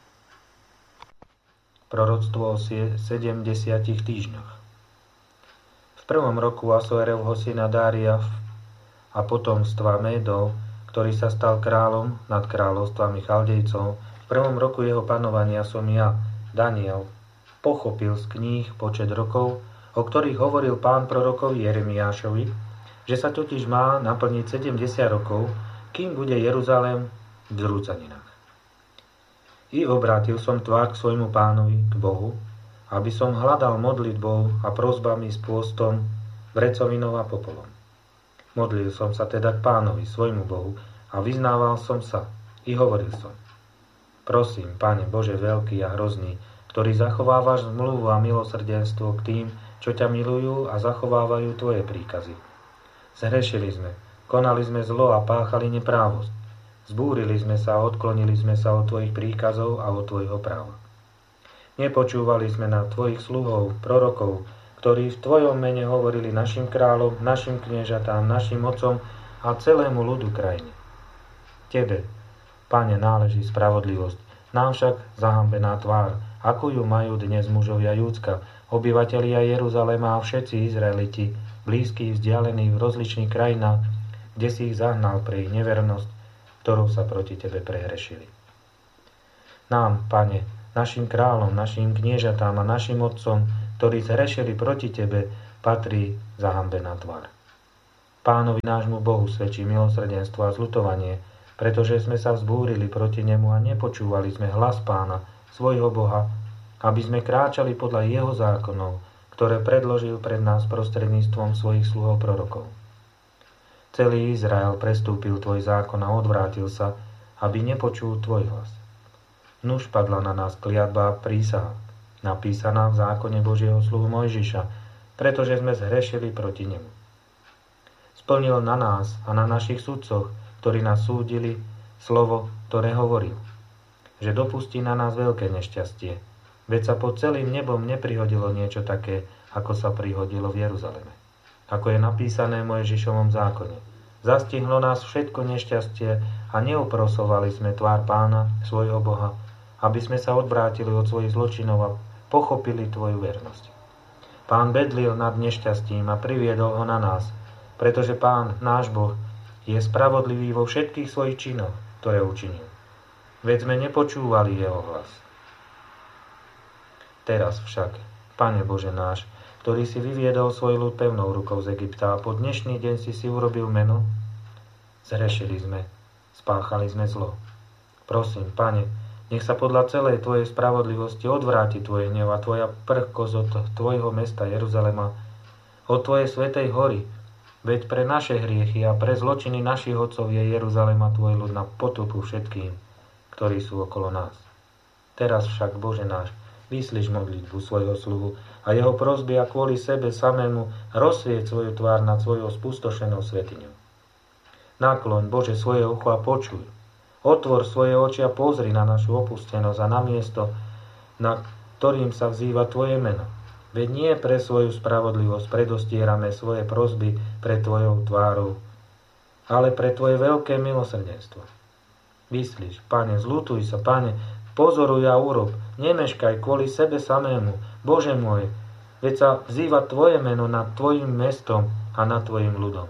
Proroctvo o 70 týždňoch. V prvom roku Asuerevho syna Dária a potomstva Médov, ktorý sa stal kráľom nad kráľovstvami Chaldejcov, v prvom roku jeho panovania som ja, Daniel, pochopil z kníh počet rokov, o ktorých hovoril pán prorokovi Jeremiášovi, že sa totiž má naplniť 70 rokov, kým bude Jeruzalém v zrúcaninách. I obrátil som tvár k svojmu pánovi, k Bohu, aby som hľadal modlitbou a prosbami s pôstom, vrecovinou a popolom. Modlil som sa teda k pánovi, svojmu Bohu, a vyznával som sa, i hovoril som. Prosím, Pane Bože veľký a hrozný, ktorý zachovávaš zmluvu a milosrdenstvo k tým, čo ťa milujú a zachovávajú tvoje príkazy. Zhrešili sme, konali sme zlo a páchali neprávosť. Zbúrili sme sa a odklonili sme sa od tvojich príkazov a od tvojho práva. Nepočúvali sme na tvojich sluhov, prorokov, ktorí v tvojom mene hovorili našim kráľom, našim kniežatám, našim otcom a celému ľudu krajine. Tebe, Pane, náleží spravodlivosť, nám však zahambená tvár, ako ju majú dnes mužovia Júdska, obyvatelia Jeruzalema a všetci Izraeliti, blízky, vzdialení v rozličných krajinách, kde si ich zahnal pre ich nevernosť, ktorou sa proti tebe prehrešili. Nám, Pane, našim kráľom, našim kniežatám a našim otcom, ktorí zhrešili proti tebe, patrí zahambená tvár. Pánovi nášmu Bohu svedčí milosrdenstvo a zľutovanie, pretože sme sa vzbúrili proti nemu a nepočúvali sme hlas Pána, svojho Boha, aby sme kráčali podľa jeho zákonov, ktoré predložil pred nás prostredníctvom svojich sluhov prorokov. Celý Izrael prestúpil tvoj zákon a odvrátil sa, aby nepočul tvoj hlas. Nuž padla na nás kliatba a prísaha, napísaná v zákone Božieho sluhu Mojžiša, pretože sme zhrešili proti nemu. Splnil na nás a na našich sudcoch, ktorí nás súdili, slovo, ktoré hovoril, že dopustí na nás veľké nešťastie, veď sa pod celým nebom neprihodilo niečo také, ako sa prihodilo v Jeruzaleme. Ako je napísané v Mojžišovom zákone. Zastihlo nás všetko nešťastie a neoprosovali sme tvár Pána, svojho Boha, aby sme sa odvrátili od svojich zločinov a pochopili tvoju vernosť. Pán bedlil nad nešťastím a priviedol ho na nás, pretože Pán, náš Boh, je spravodlivý vo všetkých svojich činoch, ktoré učinil. Veď sme nepočúvali jeho hlas. Teraz však, Pane Bože náš, ktorý si vyviedol svoj ľud pevnou rukou z Egypta a po dnešný deň si urobil meno, zhrešili sme, spáchali sme zlo. Prosím, Pane, nech sa podľa celej tvojej spravodlivosti odvráti tvoje hnev a tvoja prchkosť od tvojho mesta Jeruzalema, od tvojej svätej hory, veď pre naše hriechy a pre zločiny našich otcov je Jeruzalem a tvoj ľud na potupu všetkým, ktorí sú okolo nás. Teraz však, Bože náš, vyslíš modlitbu svojho sluhu a jeho prosby a kvôli sebe samému rozsvieť svoju tvár nad svojou spustošenou svetiňou. Nakloň, Bože, svoje ucho a počuj. Otvor svoje oči a pozri na našu opustenosť a na miesto, na ktorým sa vzýva tvoje meno. Veď nie pre svoju spravodlivosť predostierame svoje prosby pred tvojou tvárou, ale pre tvoje veľké milosrdenstvo. Vyslíš, Pane, zľutuj sa, Pane, pozoruj a urob, nemeškaj kvôli sebe samému, Bože môj, veď sa vzýva tvoje meno nad tvojim mestom a nad tvojim ľudom.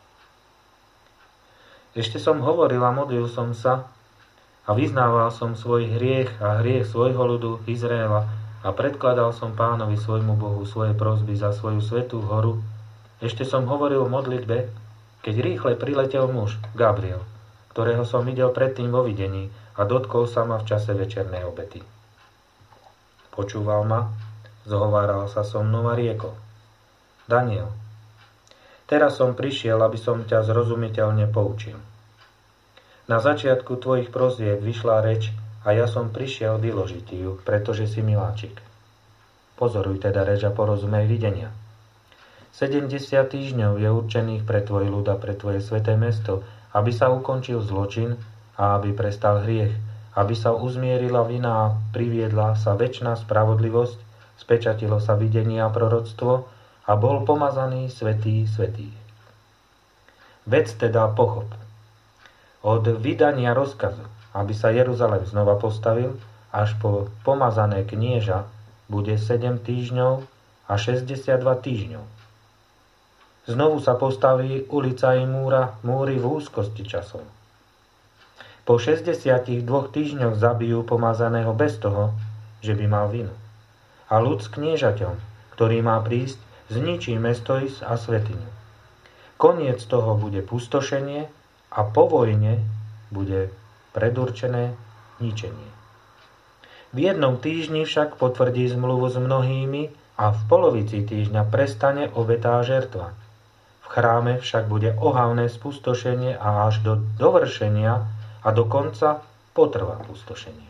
Ešte som hovoril a modlil som sa a vyznával som svoj hriech a hriech svojho ľudu Izraela a predkladal som Pánovi svojmu Bohu svoje prosby za svoju svätú horu. Ešte som hovoril v modlitbe, keď rýchle priletel muž, Gabriel, ktorého som videl predtým vo videní a dotkol sa ma v čase večernej obety. Počúval ma, zhováral sa so mnou a riekol: Daniel, teraz som prišiel, aby som ťa zrozumiteľne poučil. Na začiatku tvojich prosieb vyšla reč a ja som prišiel vyložiť ju, pretože si miláčik. Pozoruj teda reč a porozumej videnia. 70 týždňov je určených pre tvoj ľud a pre tvoje sväté mesto, aby sa ukončil zločin a aby prestal hriech, aby sa uzmierila vina a priviedla sa večná spravodlivosť, spečatilo sa videnie a proroctvo a bol pomazaný svätý svätých. Vec teda pochop. Od vydania rozkazu, aby sa Jeruzalem znova postavil, až po pomazané knieža bude 7 týždňov a 62 týždňov. Znovu sa postaví ulica i múry v úzkosti časov. Po 62 týždňoch zabijú pomazaného bez toho, že by mal vinu. A ľud s kniežaťom, ktorý má prísť, zničí mesto a svätyňu. Koniec toho bude pustošenie a po vojne bude predurčené ničenie. V jednom týždni však potvrdí zmluvu s mnohými a v polovici týždňa prestane obetá žertva. V chráme však bude ohavné spustošenie a až do dovršenia a do konca potrvá pustošenie.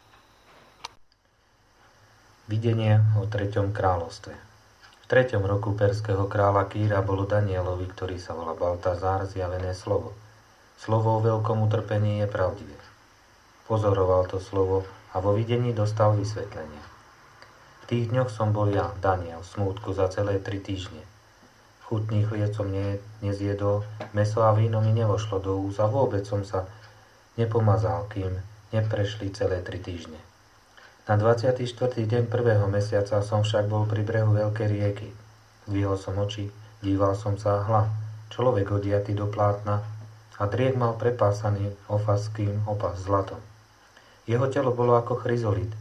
Videnie o 3. kráľovstve. V 3. roku perského kráľa Kýra bolo Danielovi, ktorý sa volá Baltazár, zjavené slovo. Slovo o veľkom utrpení je pravdivé. Pozoroval to slovo a vo videní dostal vysvetlenie. V tých dňoch som bol ja, Daniel, v smútku za celé 3 týždne. Chutný chlieb som nezjedol, mäso a víno mi nevošlo do úst a vôbec som sa nepomazal, kým neprešli celé 3 týždne. Na 24. deň 1. mesiaca som však bol pri brehu veľkej rieky. Dvihol som oči, díval som sa a hľa, človek odiatý do plátna a driek mal prepásaný ofazkým opas zlatom. Jeho telo bolo ako chryzolit,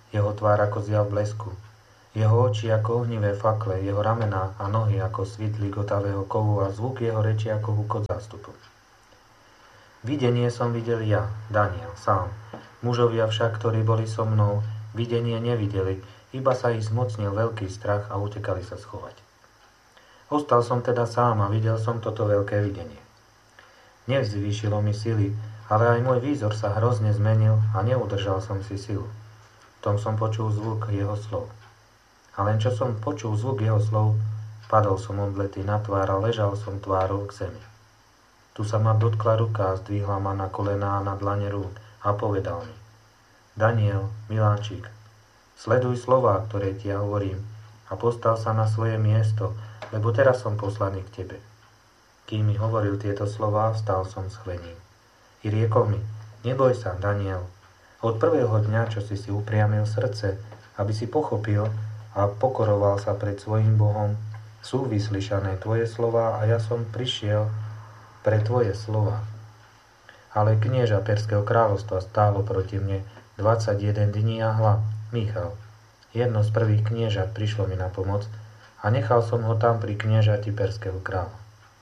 jeho tvár ako zjav blesku, jeho oči ako ohnivé fakle, jeho ramená a nohy ako svitlík otavého kovu a zvuk jeho reči ako hukot zástupu. Videnie som videl ja, Daniel, sám. Mužovia však, ktorí boli so mnou, videnie nevideli, iba sa ich zmocnil veľký strach a utekali sa schovať. Ostal som teda sám a videl som toto veľké videnie. Nevzvýšilo mi sily, ale aj môj výzor sa hrozne zmenil a neudržal som si silu. V tom som počul zvuk jeho slov. A len čo som počul zvuk jeho slov, padol som omdletý na tvár a ležal som tvárou k zemi. Tu sa ma dotkla ruka a zdvihla ma na kolená a na dlane rúk a povedal mi: Daniel, miláčik, sleduj slová, ktoré ti ja hovorím, a postav sa na svoje miesto, lebo teraz som poslaný k tebe. Kým mi hovoril tieto slová, vstal som s chvením. I riekol mi: Neboj sa, Daniel, od prvého dňa, čo si upriamil srdce, aby si pochopil a pokoroval sa pred svojím Bohom, sú vyslyšané tvoje slová a ja som prišiel pre tvoje slová. Ale knieža Perského kráľovstva stálo proti mne 21 dní a hla, Michal, jedno z prvých kniežat, prišlo mi na pomoc a nechal som ho tam pri kniežati Perského kráľa.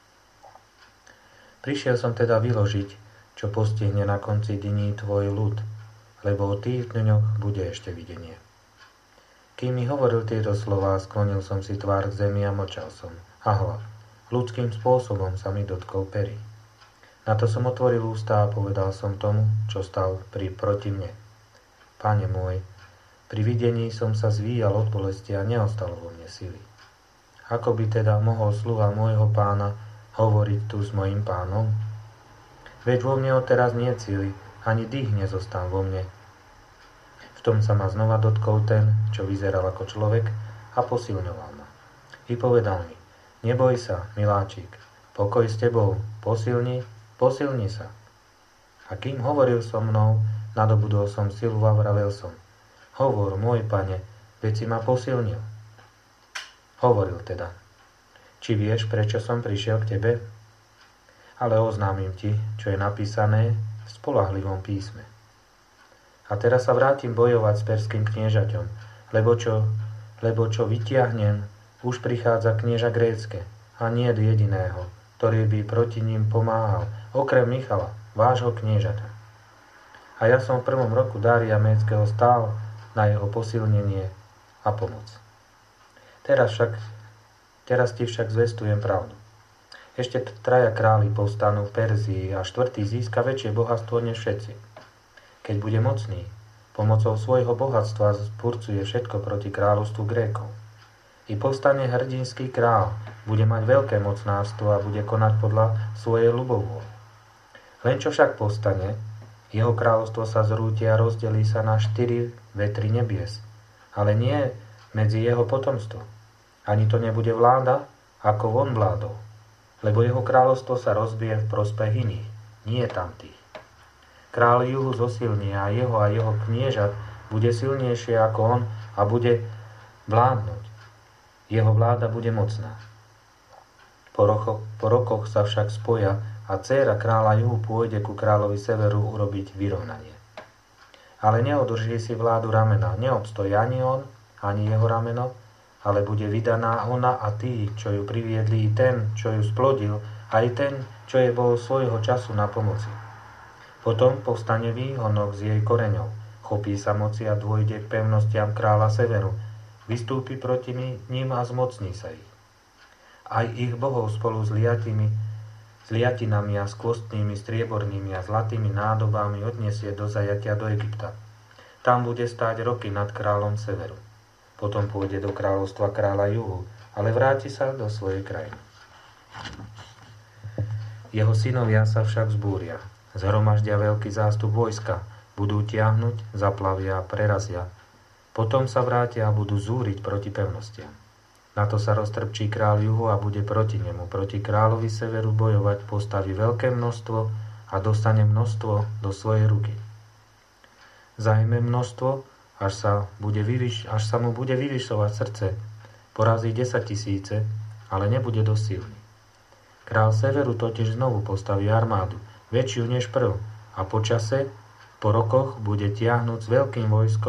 Prišiel som teda vyložiť, čo postihne na konci dní tvoj ľud, lebo o tých dňoch bude ešte videnie. Kým mi hovoril tieto slová, sklonil som si tvár k zemi a mlčal som. A hľa, ľudským spôsobom sa mi dotkol pery. Na to som otvoril ústa a povedal som tomu, čo stal proti mne: Pane môj, pri videní som sa zvíjal od bolesti a neostalo vo mne sily. Ako by teda mohol sluha môjho pána hovoriť tu s mojím pánom? Veď vo mne odteraz nie sily, ani dých nezostal vo mne. V tom sa ma znova dotkol ten, čo vyzeral ako človek, a posilňoval ma. I povedal mi: Neboj sa, miláčik, pokoj s tebou, posilni sa. A kým hovoril so mnou, nadobudol som silu a vravel som: Hovor, môj pane, veď si ma posilnil. Hovoril teda: Či vieš, prečo som prišiel k tebe? Ale oznámim ti, čo je napísané v spoľahlivom písme. A teraz sa vrátim bojovať s perským kniežaťom, lebo čo vytiahnem, už prichádza knieža grécke, a nie jediného, ktorý by proti ním pomáhal, okrem Michala, vášho kniežata. A ja som v prvom roku Dária Médskeho stál na jeho posilnenie a pomoc. Teraz ti však zvestujem pravdu. Ešte 3 králi povstanú v Perzii a 4. získa väčšie bohatstvo než všetci. Keď bude mocný, pomocou svojho bohatstva spurcuje všetko proti kráľovstvu Grékov. I povstane hrdinský král, bude mať veľké mocnárstvo a bude konať podľa svojej ľubovôle. Len čo však povstane, jeho kráľovstvo sa zrúti a rozdelí sa na 4 vetry nebies, ale nie medzi jeho potomstvom. Ani to nebude vláda, ako on vládol, lebo jeho kráľovstvo sa rozbije v prospech iných, nie tamtých. Kráľ juhu zosilní a jeho kniežat bude silnejšie ako on a bude vládnuť. Jeho vláda bude mocná. Po rokoch sa však spoja a dcéra kráľa juhu pôjde ku kráľovi severu urobiť vyrovnanie. Ale neodrží si vládu ramena, neobstojí ani on, ani jeho rameno, ale bude vydaná ona a tí, čo ju priviedli, i ten, čo ju splodil, aj ten, čo jej bol svojho času na pomoci. Potom povstane výhonok z jej koreňov, chopí sa moci a dôjde k pevnostiam kráľa severu, vystúpi proti ním a zmocní sa ich. Aj ich bohov spolu s liatinami a s kôstnymi, striebornými a zlatými nádobami odniesie do zajatia do Egypta. Tam bude stáť roky nad kráľom severu. Potom pôjde do kráľovstva kráľa juhu, ale vráti sa do svojej krajiny. Jeho synovia sa však vzbúria. Zhromaždia veľký zástup vojska, budú tiahnuť, zaplavia a prerazia. Potom sa vrátia a budú zúriť proti pevnostiam. Na to sa roztrpčí kráľ juhu a bude proti nemu, proti kráľovi severu bojovať, postaví veľké množstvo a dostane množstvo do svojej ruky. Zajme množstvo, až sa mu bude vyvyšovať srdce, porazí 10 000, ale nebude dosť silný. Král severu totiž znovu postaví armádu, väčšiu než prv, a po čase, po rokoch, bude tiahnuť s veľkým vojskom a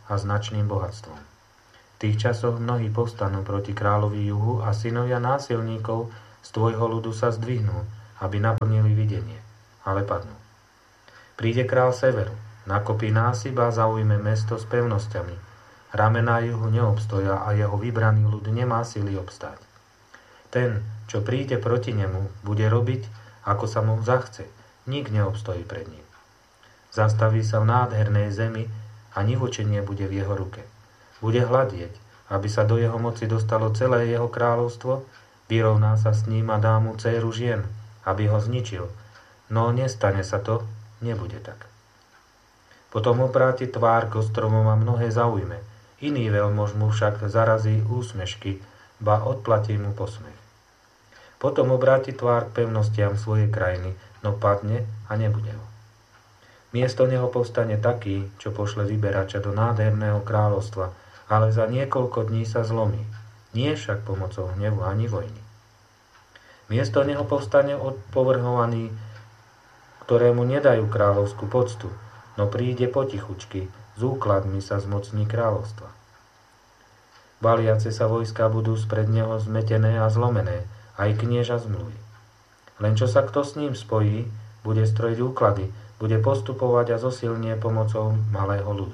a značným bohatstvom. V tých časoch mnohí povstanú proti kráľovi juhu a synovia násilníkov z tvojho ľudu sa zdvihnú, aby naplnili videnie, ale padnú. Príde kráľ severu, nakopí násyp a zaujme mesto s pevnosťami. Ramená juhu neobstoja a jeho vybraný ľud nemá sily obstáť. Ten, čo príde proti nemu, bude robiť, ako sa mu zachce. Nik neobstojí pred ním. Zastaví sa v nádhernej zemi a nivočenie bude v jeho ruke. Bude hľadieť, aby sa do jeho moci dostalo celé jeho kráľovstvo, vyrovná sa s ním a dá mu dcéru žien, aby ho zničil. No nestane sa to, nebude tak. Potom obráti tvár k ostromom a mnohé zaujme. Iný veľmož mu však zarazí úsmešky, ba odplatí mu posmech. Potom obráti tvár k pevnostiam svojej krajiny, no padne a nebude ho. Miesto neho povstane taký, čo pošle vyberača do nádherného kráľovstva, ale za niekoľko dní sa zlomí, nie však pomocou hnevu ani vojny. Miesto neho povstane odpovrhovaný, ktorému nedajú kráľovskú poctu, no príde potichučky, s úkladmi sa zmocní kráľovstva. Valiace sa vojská budú spred neho zmetené a zlomené, aj knieža zmluvy. Len čo sa kto s ním spojí, bude strojiť úklady, bude postupovať a zosilnie pomocou malého ľudu.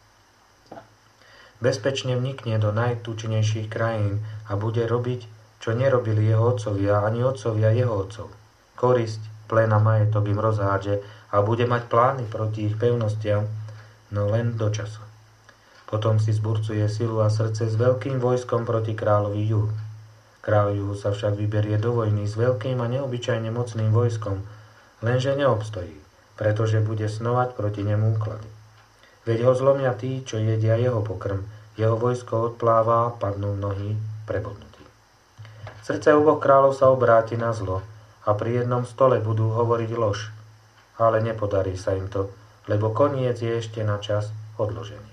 Bezpečne vnikne do najtučnejších krajín a bude robiť, čo nerobili jeho otcovia ani otcovia jeho otcov. Korisť, plen a majetok im rozhádže a bude mať plány proti ich pevnostiam, no len do času. Potom si zburcuje silu a srdce s veľkým vojskom proti kráľovi juhu. Kráľ juhu sa však vyberie do vojny s veľkým a neobyčajne mocným vojskom, lenže neobstojí, pretože bude snovať proti nemu úklady. Veď ho zlomia tí, čo jedia jeho pokrm, jeho vojsko odpláva a padnú mnohí prebodnutí. Srdce oboch kráľov sa obráti na zlo a pri jednom stole budú hovoriť lož, ale nepodarí sa im to, lebo koniec je ešte na čas odložený.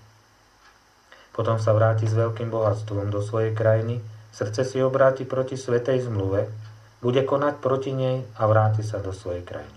Potom sa vráti s veľkým bohatstvom do svojej krajiny, srdce si obráti proti svätej zmluve, bude konať proti nej a vráti sa do svojej krajiny.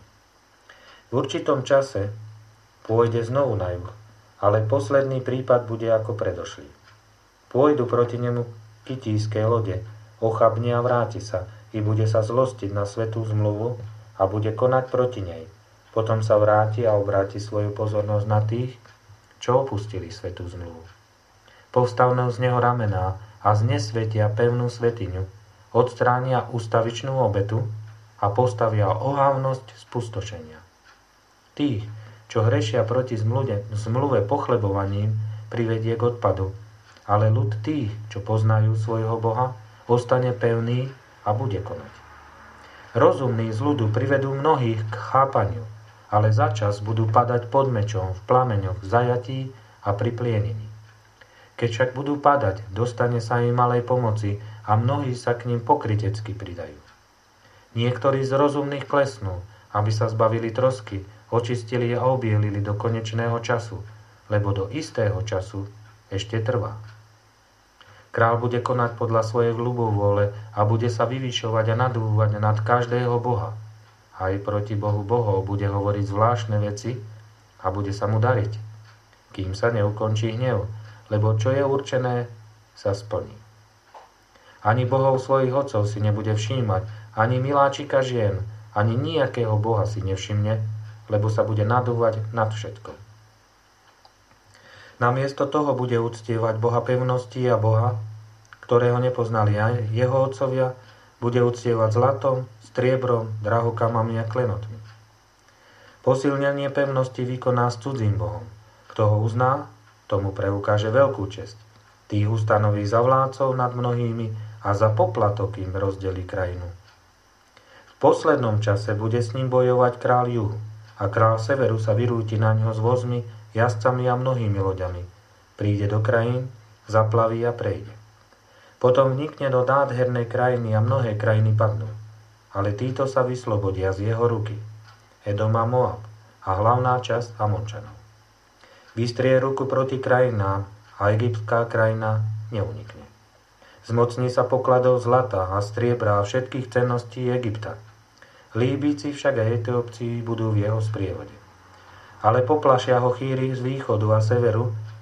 V určitom čase pôjde znovu na juh, ale posledný prípad bude ako predošlý. Pôjdu proti nemu kytíske lode, ochabne a vráti sa i bude sa zlostiť na svätú zmluvu a bude konať proti nej. Potom sa vráti a obráti svoju pozornosť na tých, čo opustili svätú zmluvu. Povstavnú z neho ramená a znesvetia pevnú svetiňu, odstránia ustavičnú obetu a postavia ohavnosť spustošenia. Tých, čo hrešia proti zmluve pochlebovaním, privedie k odpadu, ale ľud tých, čo poznajú svojho Boha, ostane pevný a bude konať. Rozumní z ľudu privedú mnohých k chápaniu, ale začas budú padať pod mečom, v plameňoch, zajatí a pri plienení. Keď však budú padať, dostane sa im malej pomoci a mnohí sa k ním pokrytecky pridajú. Niektorí z rozumných klesnú, aby sa zbavili trosky, očistili a obielili do konečného času, lebo do istého času ešte trvá. Král bude konať podľa svojej ľubovôle a bude sa vyvyšovať a nadúvať nad každého boha. Aj proti Bohu bohov bude hovoriť zvláštne veci a bude sa mu dariť, kým sa neukončí hnev, lebo čo je určené, sa splní. Ani bohov svojich otcov si nebude všímať, ani miláčika žien, ani nejakého boha si nevšimne, lebo sa bude nadúvať nad všetko. Namiesto toho bude uctievať Boha pevnosti a Boha, ktorého nepoznali aj jeho otcovia, bude uctievať zlatom, striebrom, drahokamami a klenotmi. Posilnenie pevnosti vykoná s cudzým Bohom. Kto ho uzná, tomu preukáže veľkú česť. Tých ustanoví za vládcov nad mnohými a za poplatok im rozdelí krajinu. V poslednom čase bude s ním bojovať kráľ juhu a kráľ severu sa vyrúti na ňo s vozmi, jazdcami a mnohými loďami. Príde do krajín, zaplaví a prejde. Potom vnikne do nádhernej krajiny a mnohé krajiny padnú. Ale títo sa vyslobodia z jeho ruky. Edom a Moab a hlavná časť Amončanov. Vystrie ruku proti krajinám a egyptská krajina neunikne. Zmocní sa pokladov zlata a striebra a všetkých cenností Egypta. Líbíci však a Etiópci budú v jeho sprievode. Ale poplašia ho chýry z východu a severu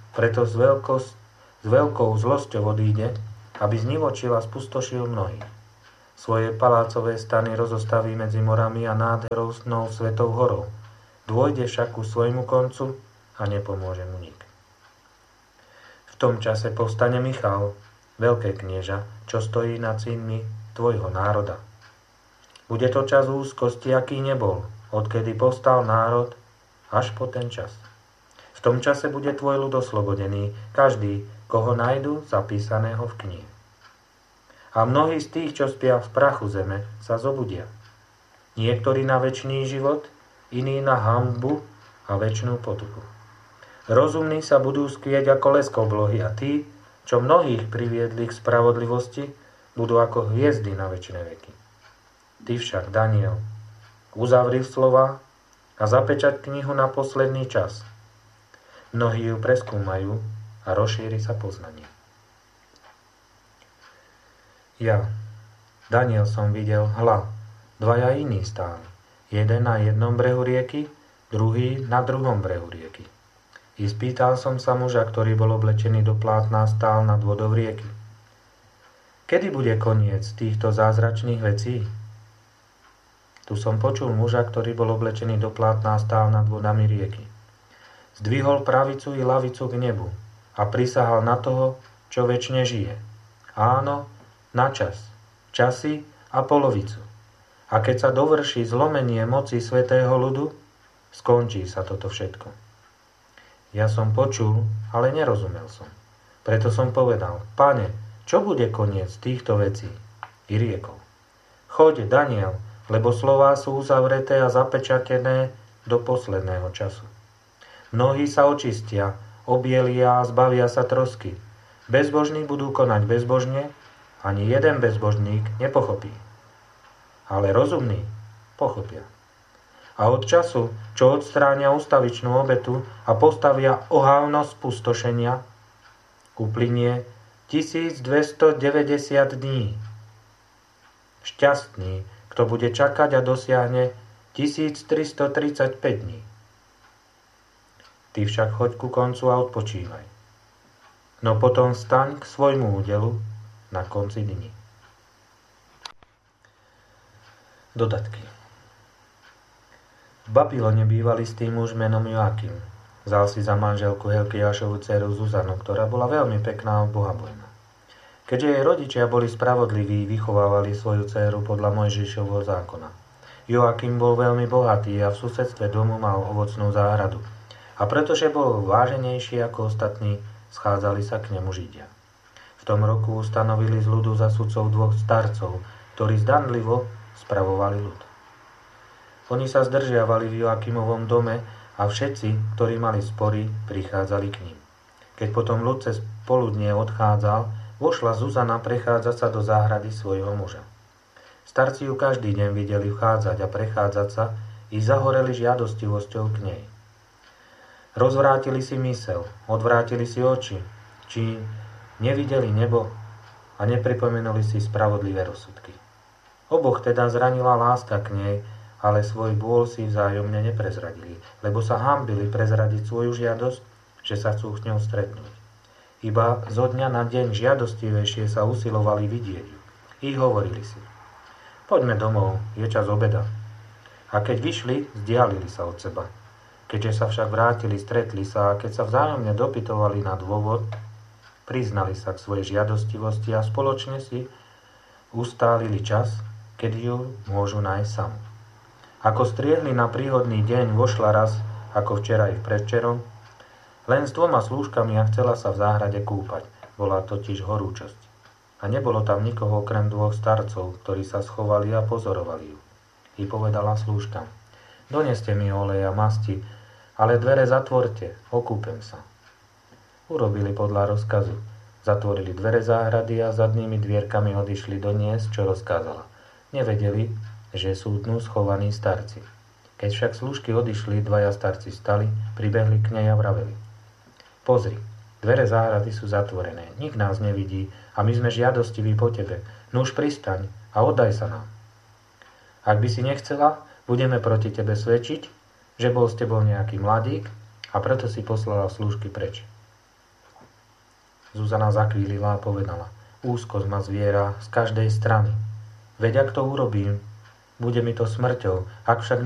preto s veľkou zlosťou odíde, aby znivočil a spustošil mnohých. Svoje palácové stany rozostaví medzi morami a nádhernou svetou horou. Dôjde však ku svojmu koncu a nepomôže mu nik. V tom čase povstane Michal, veľké knieža, čo stojí nad synmi tvojho národa. Bude to čas úzkosti, aký nebol, odkedy povstal národ, až po ten čas. V tom čase bude tvoj ľud oslobodený, každý, koho nájdu zapísaného v knihe. A mnohí z tých, čo spia v prachu zeme, sa zobudia. Niektorí na večný život, iní na hanbu a večnú potupu. Rozumní sa budú skvieť ako lesk oblohy a tí, čo mnohých priviedli k spravodlivosti, budú ako hviezdy na večné veky. Ty však, Daniel, uzavri slova a zapečať knihu na posledný čas. Mnohí ju preskúmajú a rozšíri sa poznanie. Ja, Daniel, som videl, hľa, dvaja iní stáli. Jeden na jednom brehu rieky, druhý na druhom brehu rieky. I spýtal som sa muža, ktorý bol oblečený do plátna, stál nad vodou rieky. Kedy bude koniec týchto zázračných vecí? Tu som počul muža, ktorý bol oblečený do plátna, stál nad vodami rieky. Zdvihol pravicu i lavicu k nebu a prisahal na toho, čo večne žije. Áno, na čas, časy a polovicu. A keď sa dovrší zlomenie moci svätého ľudu, skončí sa toto všetko. Ja som počul, ale nerozumel som. Preto som povedal, Pane, čo bude koniec týchto vecí? I riekol, choď, Daniel, lebo slová sú uzavreté a zapečatené do posledného času. Mnohí sa očistia, obielia a zbavia sa trosky. Bezbožní budú konať bezbožne, ani jeden bezbožník nepochopí. Ale rozumní pochopia. A od času, čo odstránia ustavičnú obetu a postavia ohávnosť pustošenia, uplynie 1290 dní. Šťastný, kto bude čakať a dosiahne 1335 dní. Ty však choď ku koncu a odpočívaj. No potom vstaň k svojmu údelu na konci dní. Dodatky. V Babylone býval istý muž menom Joakim. Vzal si za manželku Hilkiášovu dceru Zuzanu, ktorá bola veľmi pekná a bohabojná. Keďže jej rodičia boli spravodliví, vychovávali svoju dceru podľa Mojžišovho zákona. Joakim bol veľmi bohatý a v susedstve domu mal ovocnú záhradu. A pretože bol váženejší ako ostatní, schádzali sa k nemu Židia. V tom roku ustanovili z ľudu za sudcov dvoch starcov, ktorí zdanlivo spravovali ľud. Oni sa zdržiavali v Joakimovom dome a všetci, ktorí mali spory, prichádzali k ním. Keď potom ľud cez poludnie odchádzal, vošla Zuzana prechádzať sa do záhrady svojho muža. Starci ju každý deň videli vchádzať a prechádzať sa i zahoreli žiadostivosťou k nej. Rozvrátili si mysel, odvrátili si oči, či nevideli nebo a nepripomenuli si spravodlivé rozsudky. Oboch teda zranila láska k nej, ale svoj bôl si vzájomne neprezradili, lebo sa hanbili prezradiť svoju žiadosť, že sa chcú s ňou stretnúť. Iba zo dňa na deň žiadostivejšie sa usilovali vidieť ju. I hovorili si, poďme domov, je čas obeda. A keď vyšli, vzdialili sa od seba. Keďže sa však vrátili, stretli sa a keď sa vzájomne dopytovali na dôvod, priznali sa k svojej žiadostivosti a spoločne si ustálili čas, kedy ju môžu nájsť samú. Ako striehli na príhodný deň, vošla raz, ako včera i predvčerom, len s 2 slúžkami a chcela sa v záhrade kúpať. Bola totiž horúčosť. A nebolo tam nikoho okrem 2 starcov, ktorí sa schovali a pozorovali ju. I povedala slúžkam, doneste mi olej a masti, ale dvere zatvorte, okúpem sa. Urobili podľa rozkazu. Zatvorili dvere záhrady a zadnými dvierkami odišli doniesť, čo rozkázala. Nevedeli, že sú dnu schovaní starci. Keď však slúžky odišli, 2 starci stali, pribehli k nej a vraveli. Pozri, dvere záhrady sú zatvorené, nik nás nevidí a my sme žiadostiví po tebe. No už pristaň a oddaj sa nám. Ak by si nechcela, budeme proti tebe svedčiť, že bol s tebou nejaký mladík a preto si poslala slúžky preč. Zuzana zakvílila a povedala: Úzkosť ma zviera z každej strany. Veď ak to urobím, bude mi to smrťou. Ak však